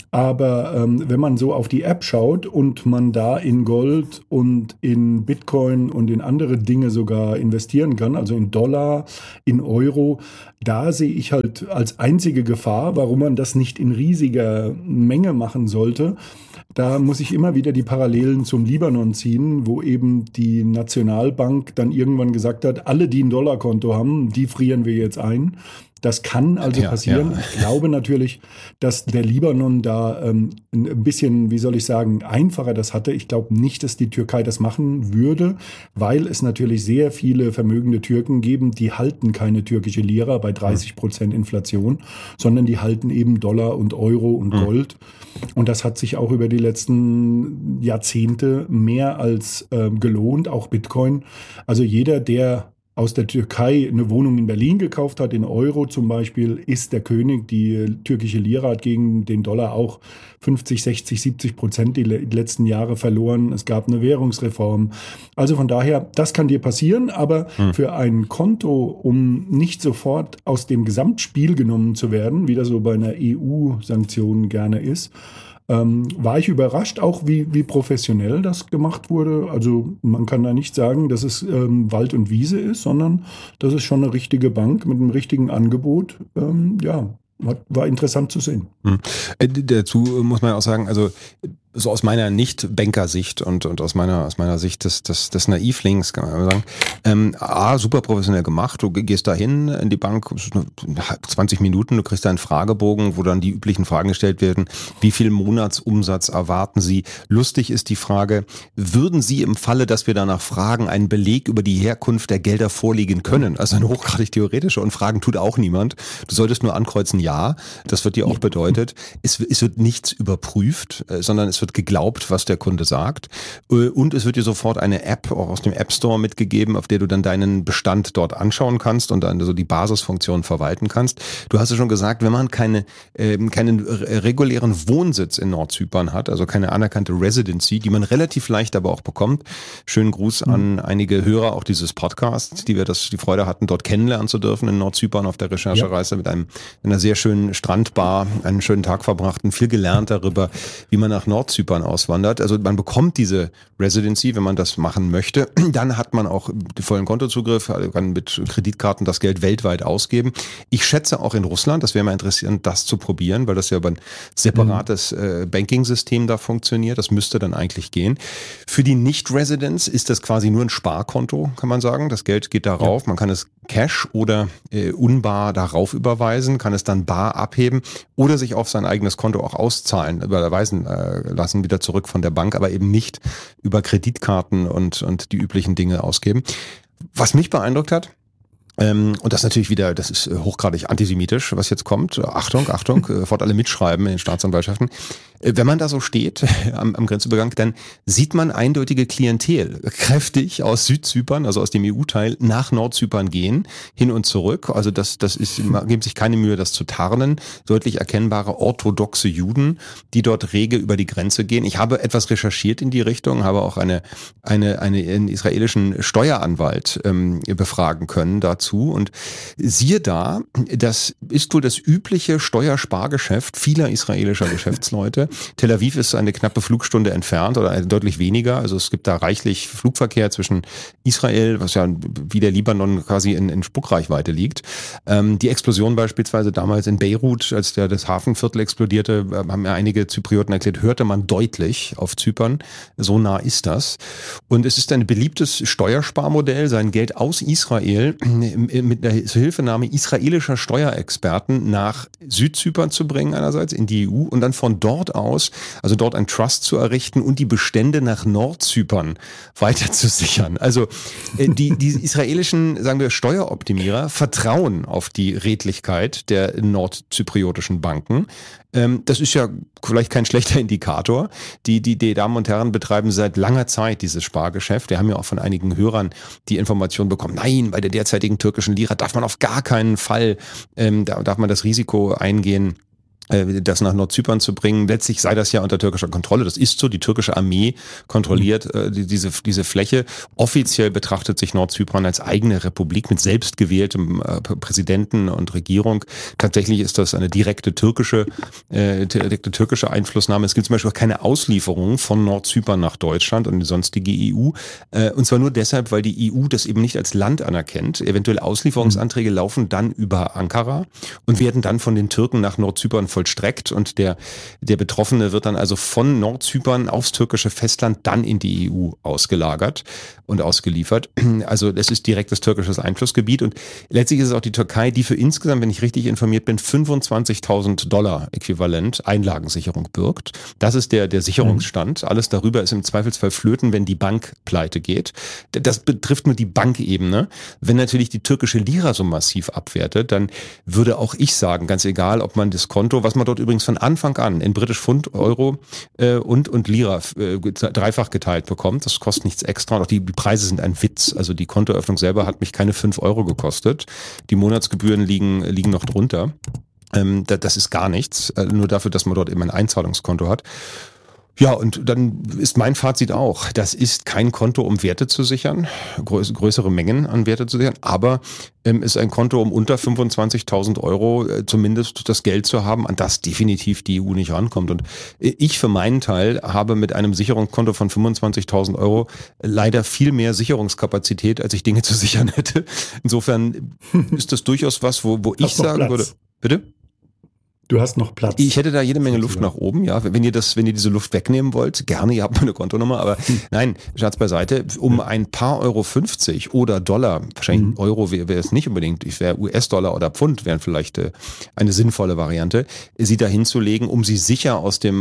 Aber wenn man so auf die App schaut und man da in Gold und in Bitcoin und in andere Dinge sogar investieren kann, also in Dollar, in Euro, da sehe ich halt als einzige Gefahr, warum man das nicht in riesiger Menge machen sollte. Da muss ich immer wieder die Parallelen zum Libanon ziehen, wo eben die Nationalbank dann irgendwann gesagt hat, alle, die ein Dollarkonto haben, die frieren wir jetzt ein. Das kann also passieren. Ja. Ich glaube natürlich, dass der Libanon da ein bisschen, wie soll ich sagen, einfacher das hatte. Ich glaube nicht, dass die Türkei das machen würde, weil es natürlich sehr viele vermögende Türken geben, die halten keine türkische Lira bei 30% Inflation, sondern die halten eben Dollar und Euro und Gold. Und das hat sich auch über die letzten Jahrzehnte mehr als gelohnt, auch Bitcoin. Also jeder, der aus der Türkei eine Wohnung in Berlin gekauft hat, in Euro zum Beispiel, ist der König. Die türkische Lira hat gegen den Dollar auch 50, 60, 70% die letzten Jahre verloren. Es gab eine Währungsreform. Also von daher, das kann dir passieren, aber für ein Konto, um nicht sofort aus dem Gesamtspiel genommen zu werden, wie das so bei einer EU-Sanktion gerne ist, war ich überrascht, auch wie professionell das gemacht wurde. Also man kann da nicht sagen, dass es Wald und Wiese ist, sondern das ist schon eine richtige Bank mit einem richtigen Angebot. War interessant zu sehen. Dazu muss man auch sagen, also so aus meiner Nicht-Banker-Sicht und aus meiner Sicht des Naivlings, kann man sagen, super professionell gemacht. Du gehst da hin in die Bank, 20 Minuten, du kriegst einen Fragebogen, wo dann die üblichen Fragen gestellt werden. Wie viel Monatsumsatz erwarten Sie? Lustig ist die Frage, würden Sie im Falle, dass wir danach fragen, einen Beleg über die Herkunft der Gelder vorlegen können? Also eine hochgradig theoretische, und Fragen tut auch niemand. Du solltest nur ankreuzen, ja. Das wird dir auch bedeutet. Es wird nichts überprüft, sondern es wird geglaubt, was der Kunde sagt, und es wird dir sofort eine App auch aus dem App Store mitgegeben, auf der du dann deinen Bestand dort anschauen kannst und dann so die Basisfunktion verwalten kannst. Du hast ja schon gesagt, wenn man keinen regulären Wohnsitz in Nordzypern hat, also keine anerkannte Residency, die man relativ leicht aber auch bekommt. Schönen Gruß an einige Hörer auch dieses Podcasts, die die Freude hatten, dort kennenlernen zu dürfen in Nordzypern auf der Recherchereise mit einer sehr schönen Strandbar, einen schönen Tag verbracht und viel gelernt darüber, wie man nach Nordzypern auswandert. Also man bekommt diese Residency, wenn man das machen möchte. Dann hat man auch den vollen Kontozugriff, kann mit Kreditkarten das Geld weltweit ausgeben. Ich schätze auch in Russland, das wäre mal interessant, das zu probieren, weil das ja über ein separates Banking-System da funktioniert. Das müsste dann eigentlich gehen. Für die Nicht-Residents ist das quasi nur ein Sparkonto, kann man sagen. Das Geld geht darauf. Man kann es Cash oder unbar darauf überweisen, kann es dann bar abheben oder sich auf sein eigenes Konto auch auszahlen, überweisen lassen, wieder zurück von der Bank, aber eben nicht über Kreditkarten und die üblichen Dinge ausgeben. Was mich beeindruckt hat, und das natürlich wieder, das ist hochgradig antisemitisch, was jetzt kommt. Achtung, sofort alle mitschreiben in den Staatsanwaltschaften. Wenn man da so steht am Grenzübergang, dann sieht man eindeutige Klientel kräftig aus Südzypern, also aus dem EU-Teil, nach Nordzypern gehen, hin und zurück. Also das ist, geben sich keine Mühe, das zu tarnen. Deutlich erkennbare orthodoxe Juden, die dort rege über die Grenze gehen. Ich habe etwas recherchiert in die Richtung, habe auch einen israelischen Steueranwalt befragen können dazu. Und siehe da, das ist wohl das übliche Steuerspargeschäft vieler israelischer Geschäftsleute. Tel Aviv ist eine knappe Flugstunde entfernt oder deutlich weniger. Also es gibt da reichlich Flugverkehr zwischen Israel, was ja wie der Libanon quasi in Spuckreichweite liegt. Die Explosion beispielsweise damals in Beirut, als das Hafenviertel explodierte, haben ja einige Zyprioten erklärt, hörte man deutlich auf Zypern. So nah ist das. Und es ist ein beliebtes Steuersparmodell, sein Geld aus Israel mit der Hilfenahme israelischer Steuerexperten nach Südzypern zu bringen einerseits in die EU und dann von dort aus, also dort ein Trust zu errichten und die Bestände nach Nordzypern weiter zu sichern. Also die israelischen, sagen wir, Steueroptimierer vertrauen auf die Redlichkeit der nordzypriotischen Banken. Das ist ja vielleicht kein schlechter Indikator. Die Damen und Herren betreiben seit langer Zeit dieses Spargeschäft. Wir haben ja auch von einigen Hörern die Information bekommen, nein, bei der derzeitigen türkischen Lira darf man auf gar keinen Fall, darf man das Risiko eingehen, das nach Nordzypern zu bringen. Letztlich sei das ja unter türkischer Kontrolle. Das ist so. Die türkische Armee kontrolliert diese Fläche. Offiziell betrachtet sich Nordzypern als eigene Republik mit selbstgewähltem Präsidenten und Regierung. Tatsächlich ist das eine direkte türkische Einflussnahme. Es gibt zum Beispiel auch keine Auslieferung von Nordzypern nach Deutschland und die sonstige EU. Und zwar nur deshalb, weil die EU das eben nicht als Land anerkennt. Eventuelle Auslieferungsanträge laufen dann über Ankara und werden dann von den Türken nach Nordzypern vollstreckt und der Betroffene wird dann also von Nordzypern aufs türkische Festland dann in die EU ausgelagert und ausgeliefert. Also das ist direktes türkisches Einflussgebiet und letztlich ist es auch die Türkei, die für insgesamt, wenn ich richtig informiert bin, $25.000 äquivalent Einlagensicherung birgt. Das ist der Sicherungsstand. Alles darüber ist im Zweifelsfall flöten, wenn die Bank pleite geht. Das betrifft nur die Bankebene. Wenn natürlich die türkische Lira so massiv abwertet, dann würde auch ich sagen, ganz egal, ob man das Konto, was man dort übrigens von Anfang an in British Pfund, Euro und Lira dreifach geteilt bekommt. Das kostet nichts extra. Und auch die Preise sind ein Witz. Also die Kontoöffnung selber hat mich keine 5 Euro gekostet. Die Monatsgebühren liegen noch drunter. Das ist gar nichts. Nur dafür, dass man dort eben ein Einzahlungskonto hat. Ja, und dann ist mein Fazit auch, das ist kein Konto, um Werte zu sichern, größere Mengen an Werte zu sichern, aber ist ein Konto, um unter 25.000 Euro zumindest das Geld zu haben, an das definitiv die EU nicht rankommt. Und ich für meinen Teil habe mit einem Sicherungskonto von 25.000 Euro leider viel mehr Sicherungskapazität, als ich Dinge zu sichern hätte. Insofern ist das durchaus was, wo ich sagen würde, bitte? Du hast noch Platz. Ich hätte da jede Menge Luft nach oben, ja. Wenn ihr diese Luft wegnehmen wollt, gerne, ihr habt meine Kontonummer, aber nein, Scherz beiseite, um ein paar Euro 50 oder Dollar, wahrscheinlich Euro wäre es nicht unbedingt, ich wäre US-Dollar oder Pfund, wären vielleicht eine sinnvolle Variante, sie da hinzulegen, um sie sicher aus den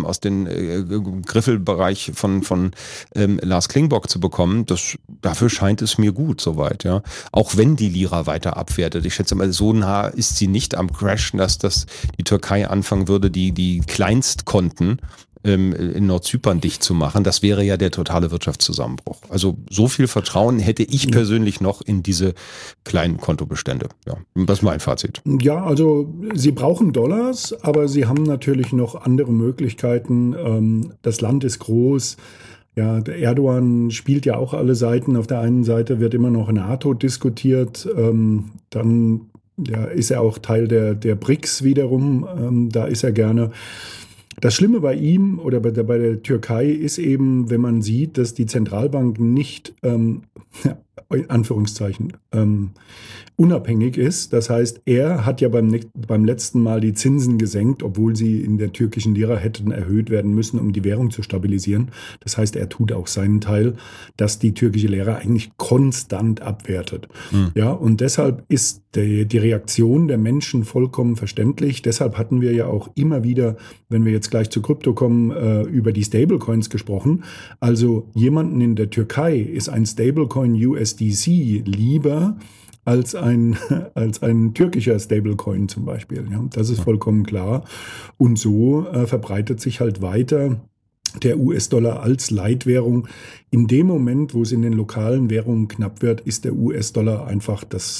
Griffelbereich von Lars Klingbock zu bekommen. Dafür scheint es mir gut soweit, ja. Auch wenn die Lira weiter abwertet. Ich schätze mal, so nah ist sie nicht am Crash, dass das die Türkei anfangen würde, die Kleinstkonten in Nordzypern dicht zu machen. Das wäre ja der totale Wirtschaftszusammenbruch. Also so viel Vertrauen hätte ich persönlich noch in diese kleinen Kontobestände. Ja, das ist mein Fazit. Ja, also sie brauchen Dollars, aber sie haben natürlich noch andere Möglichkeiten. Das Land ist groß. Ja, der Erdogan spielt ja auch alle Seiten. Auf der einen Seite wird immer noch NATO diskutiert, dann ist er auch Teil der BRICS wiederum, da ist er gerne. Das Schlimme bei ihm oder bei der Türkei ist eben, wenn man sieht, dass die Zentralbank nicht in Anführungszeichen, unabhängig ist. Das heißt, er hat ja beim letzten Mal die Zinsen gesenkt, obwohl sie in der türkischen Lira hätten erhöht werden müssen, um die Währung zu stabilisieren. Das heißt, er tut auch seinen Teil, dass die türkische Lira eigentlich konstant abwertet. Ja, und deshalb ist die Reaktion der Menschen vollkommen verständlich. Deshalb hatten wir ja auch immer wieder, wenn wir jetzt gleich zu Krypto kommen, über die Stablecoins gesprochen. Also jemanden in der Türkei ist ein Stablecoin USDC lieber als ein türkischer Stablecoin zum Beispiel. Ja, das ist vollkommen klar. Und so verbreitet sich halt weiter der US-Dollar als Leitwährung. In dem Moment, wo es in den lokalen Währungen knapp wird, ist der US-Dollar einfach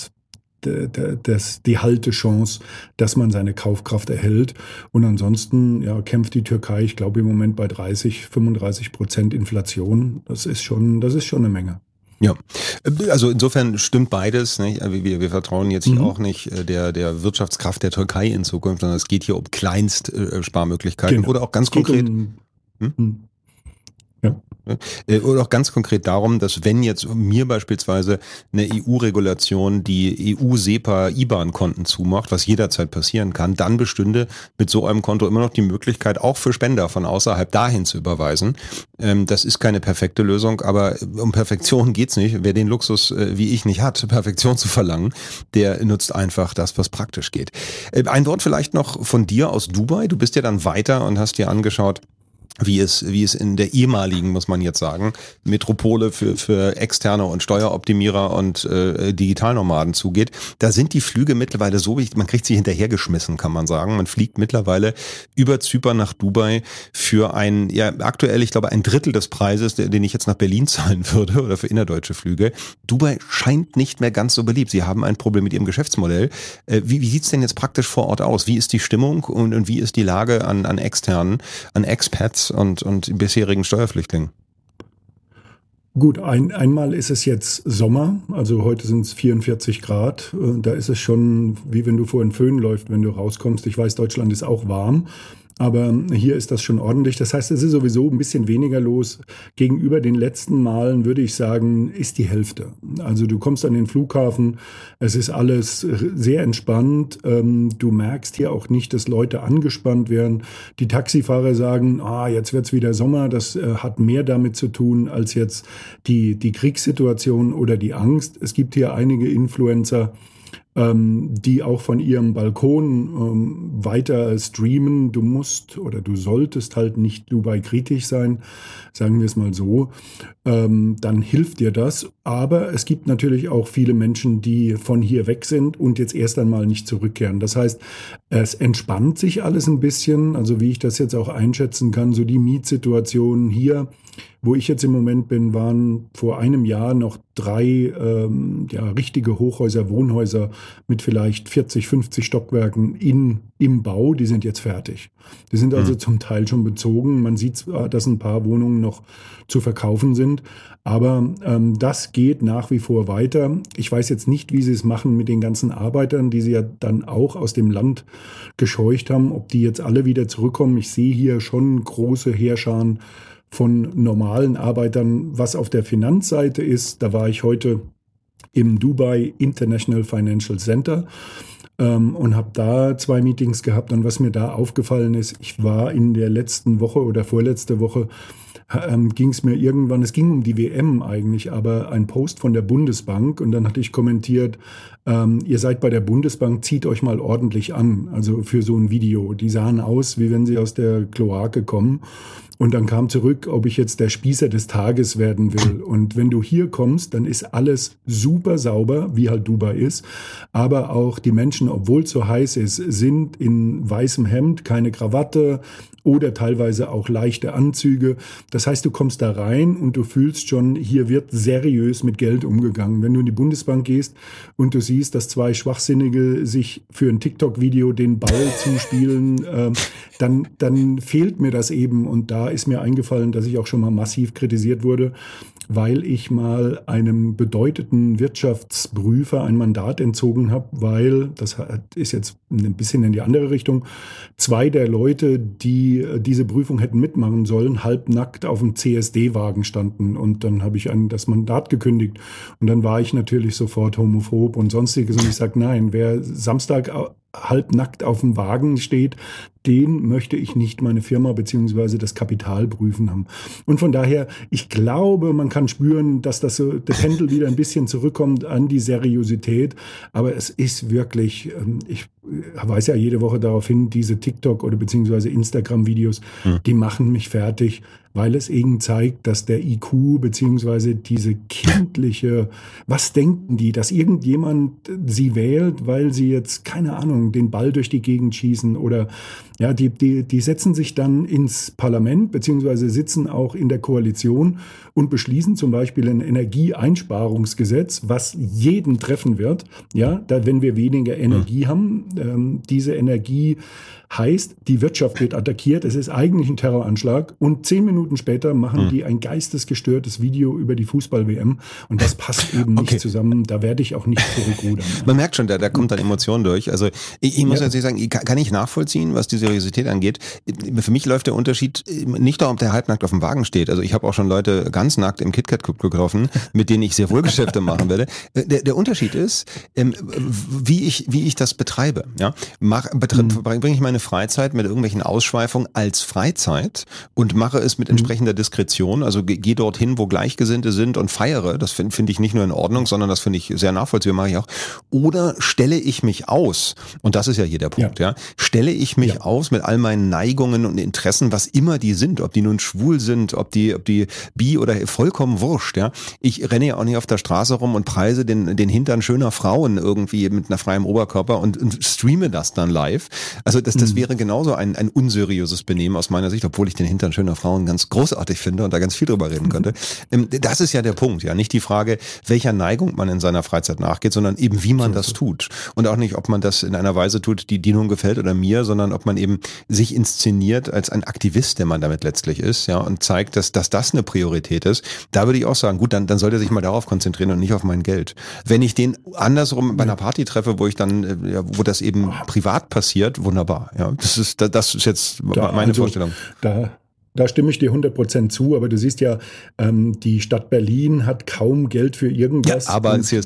die Haltechance, dass man seine Kaufkraft erhält. Und ansonsten kämpft die Türkei, ich glaube im Moment bei 35% Inflation. Das ist schon eine Menge. Ja, also insofern stimmt beides. Nicht? Wir vertrauen jetzt hier auch nicht der Wirtschaftskraft der Türkei in Zukunft, sondern es geht hier um Kleinstsparmöglichkeiten oder auch ganz konkret. Oder auch ganz konkret darum, dass wenn jetzt mir beispielsweise eine EU-Regulation die EU-SEPA-IBAN-Konten zumacht, was jederzeit passieren kann, dann bestünde mit so einem Konto immer noch die Möglichkeit, auch für Spender von außerhalb dahin zu überweisen. Das ist keine perfekte Lösung, aber um Perfektion geht's nicht. Wer den Luxus wie ich nicht hat, Perfektion zu verlangen, der nutzt einfach das, was praktisch geht. Ein Wort vielleicht noch von dir aus Dubai. Du bist ja dann weiter und hast dir angeschaut, wie es in der ehemaligen, muss man jetzt sagen, Metropole für Externe und Steueroptimierer und Digitalnomaden zugeht. Da sind die Flüge mittlerweile so, man kriegt sie hinterhergeschmissen, kann man sagen. Man fliegt mittlerweile über Zypern nach Dubai für aktuell, ich glaube, ein Drittel des Preises, den ich jetzt nach Berlin zahlen würde oder für innerdeutsche Flüge. Dubai scheint nicht mehr ganz so beliebt. Sie haben ein Problem mit ihrem Geschäftsmodell. Wie sieht's denn jetzt praktisch vor Ort aus? Wie ist die Stimmung und wie ist die Lage an Externen, an Expats und bisherigen Steuerflüchtlingen? Gut, einmal ist es jetzt Sommer, also heute sind es 44 Grad. Da ist es schon, wie wenn du vor einen Föhn läufst, wenn du rauskommst. Ich weiß, Deutschland ist auch warm, aber hier ist das schon ordentlich. Das heißt, es ist sowieso ein bisschen weniger los. Gegenüber den letzten Malen würde ich sagen, ist die Hälfte. Also du kommst an den Flughafen, es ist alles sehr entspannt. Du merkst hier auch nicht, dass Leute angespannt werden. Die Taxifahrer sagen, jetzt wird's wieder Sommer. Das hat mehr damit zu tun als jetzt die Kriegssituation oder die Angst. Es gibt hier einige Influencer, die auch von ihrem Balkon weiter streamen. Du musst oder du solltest halt nicht Dubai kritisch sein, sagen wir es mal so. Dann hilft dir das. Aber es gibt natürlich auch viele Menschen, die von hier weg sind und jetzt erst einmal nicht zurückkehren. Das heißt, es entspannt sich alles ein bisschen. Also wie ich das jetzt auch einschätzen kann, so die Mietsituation hier, wo ich jetzt im Moment bin, waren vor einem Jahr noch 3 richtige Hochhäuser, Wohnhäuser mit vielleicht 40, 50 Stockwerken im Bau. Die sind jetzt fertig. Die sind also zum Teil schon bezogen. Man sieht zwar, dass ein paar Wohnungen noch zu verkaufen sind, aber das geht nach wie vor weiter. Ich weiß jetzt nicht, wie sie es machen mit den ganzen Arbeitern, die sie ja dann auch aus dem Land gescheucht haben, ob die jetzt alle wieder zurückkommen. Ich sehe hier schon große Heerscharen von normalen Arbeitern. Was auf der Finanzseite ist, da war ich heute im Dubai International Financial Center und habe da 2 Meetings gehabt. Und was mir da aufgefallen ist, ich war in der letzten Woche oder vorletzte Woche, ging es mir irgendwann, es ging um die WM eigentlich, aber ein Post von der Bundesbank und dann hatte ich kommentiert, ihr seid bei der Bundesbank, zieht euch mal ordentlich an, also für so ein Video. Die sahen aus, wie wenn sie aus der Kloake kommen. Und dann kam zurück, ob ich jetzt der Spießer des Tages werden will. Und wenn du hier kommst, dann ist alles super sauber, wie halt Dubai ist. Aber auch die Menschen, obwohl es so heiß ist, sind in weißem Hemd, keine Krawatte oder teilweise auch leichte Anzüge. Das heißt, du kommst da rein und du fühlst schon, hier wird seriös mit Geld umgegangen. Wenn du in die Bundesbank gehst und du siehst, dass 2 Schwachsinnige sich für ein TikTok-Video den Ball zuspielen, dann fehlt mir das eben. Und da da ist mir eingefallen, dass ich auch schon mal massiv kritisiert wurde, weil ich mal einem bedeuteten Wirtschaftsprüfer ein Mandat entzogen habe, weil, das ist jetzt ein bisschen in die andere Richtung, 2 der Leute, die diese Prüfung hätten mitmachen sollen, halbnackt auf dem CSD-Wagen standen. Und dann habe ich das Mandat gekündigt. Und dann war ich natürlich sofort homophob und sonstiges. Und ich sage, nein, wer Samstag halbnackt auf dem Wagen steht, den möchte ich nicht meine Firma beziehungsweise das Kapital prüfen haben. Und von daher, ich glaube, man kann spüren, dass das so, der Pendel wieder ein bisschen zurückkommt an die Seriosität. Aber es ist wirklich, ich weise ja jede Woche darauf hin, diese TikTok- oder beziehungsweise Instagram-Videos, die machen mich fertig, weil es eben zeigt, dass der IQ beziehungsweise diese kindliche, was denken die, dass irgendjemand sie wählt, weil sie jetzt, keine Ahnung, den Ball durch die Gegend schießen oder ja, die setzen sich dann ins Parlament beziehungsweise sitzen auch in der Koalition und beschließen zum Beispiel ein Energieeinsparungsgesetz, was jeden treffen wird, ja, wenn wir weniger Energie haben. Diese Energie heißt, die Wirtschaft wird attackiert, es ist eigentlich ein Terroranschlag und 10 Minuten später machen die ein geistesgestörtes Video über die Fußball-WM und das passt eben nicht zusammen, da werde ich auch nicht zurückrudern. Man merkt schon, da kommt dann Emotion durch. Also ich muss jetzt sagen, kann ich nachvollziehen, was die Seriosität angeht. Für mich läuft der Unterschied nicht darum, ob der halbnackt auf dem Wagen steht. Also ich habe auch schon Leute ganz nackt im KitKat-Club getroffen, mit denen ich sehr wohl Geschäfte machen werde. Der Unterschied ist, wie ich das betreibe. Ja? Bringe ich meine Freizeit mit irgendwelchen Ausschweifungen als Freizeit und mache es mit entsprechender Diskretion, also gehe dorthin, wo Gleichgesinnte sind und feiere, das finde ich nicht nur in Ordnung, sondern das finde ich sehr nachvollziehbar, mache ich auch. Oder stelle ich mich aus, und das ist ja hier der Punkt, ja, stelle ich mich aus mit all meinen Neigungen und Interessen, was immer die sind, ob die nun schwul sind, ob die bi oder vollkommen wurscht, ja. Ich renne ja auch nicht auf der Straße rum und preise den Hintern schöner Frauen irgendwie mit einer freien Oberkörper und streame das dann live. Also das wäre genauso ein unseriöses Benehmen aus meiner Sicht, obwohl ich den Hintern schöner Frauen ganz großartig finde und da ganz viel drüber reden könnte. Das ist ja der Punkt, ja. Nicht die Frage, welcher Neigung man in seiner Freizeit nachgeht, sondern eben wie man das tut. Und auch nicht, ob man das in einer Weise tut, die nun gefällt oder mir, sondern ob man eben sich inszeniert als ein Aktivist, der man damit letztlich ist, ja, und zeigt, dass das eine Priorität ist. Da würde ich auch sagen, gut, dann sollte er sich mal darauf konzentrieren und nicht auf mein Geld. Wenn ich den andersrum bei einer Party treffe, wo ich dann, wo das eben privat passiert, wunderbar. Ja, das ist jetzt meine Vorstellung. Da stimme ich dir 100% zu, aber du siehst ja, die Stadt Berlin hat kaum Geld für irgendwas. Ja, aber CSD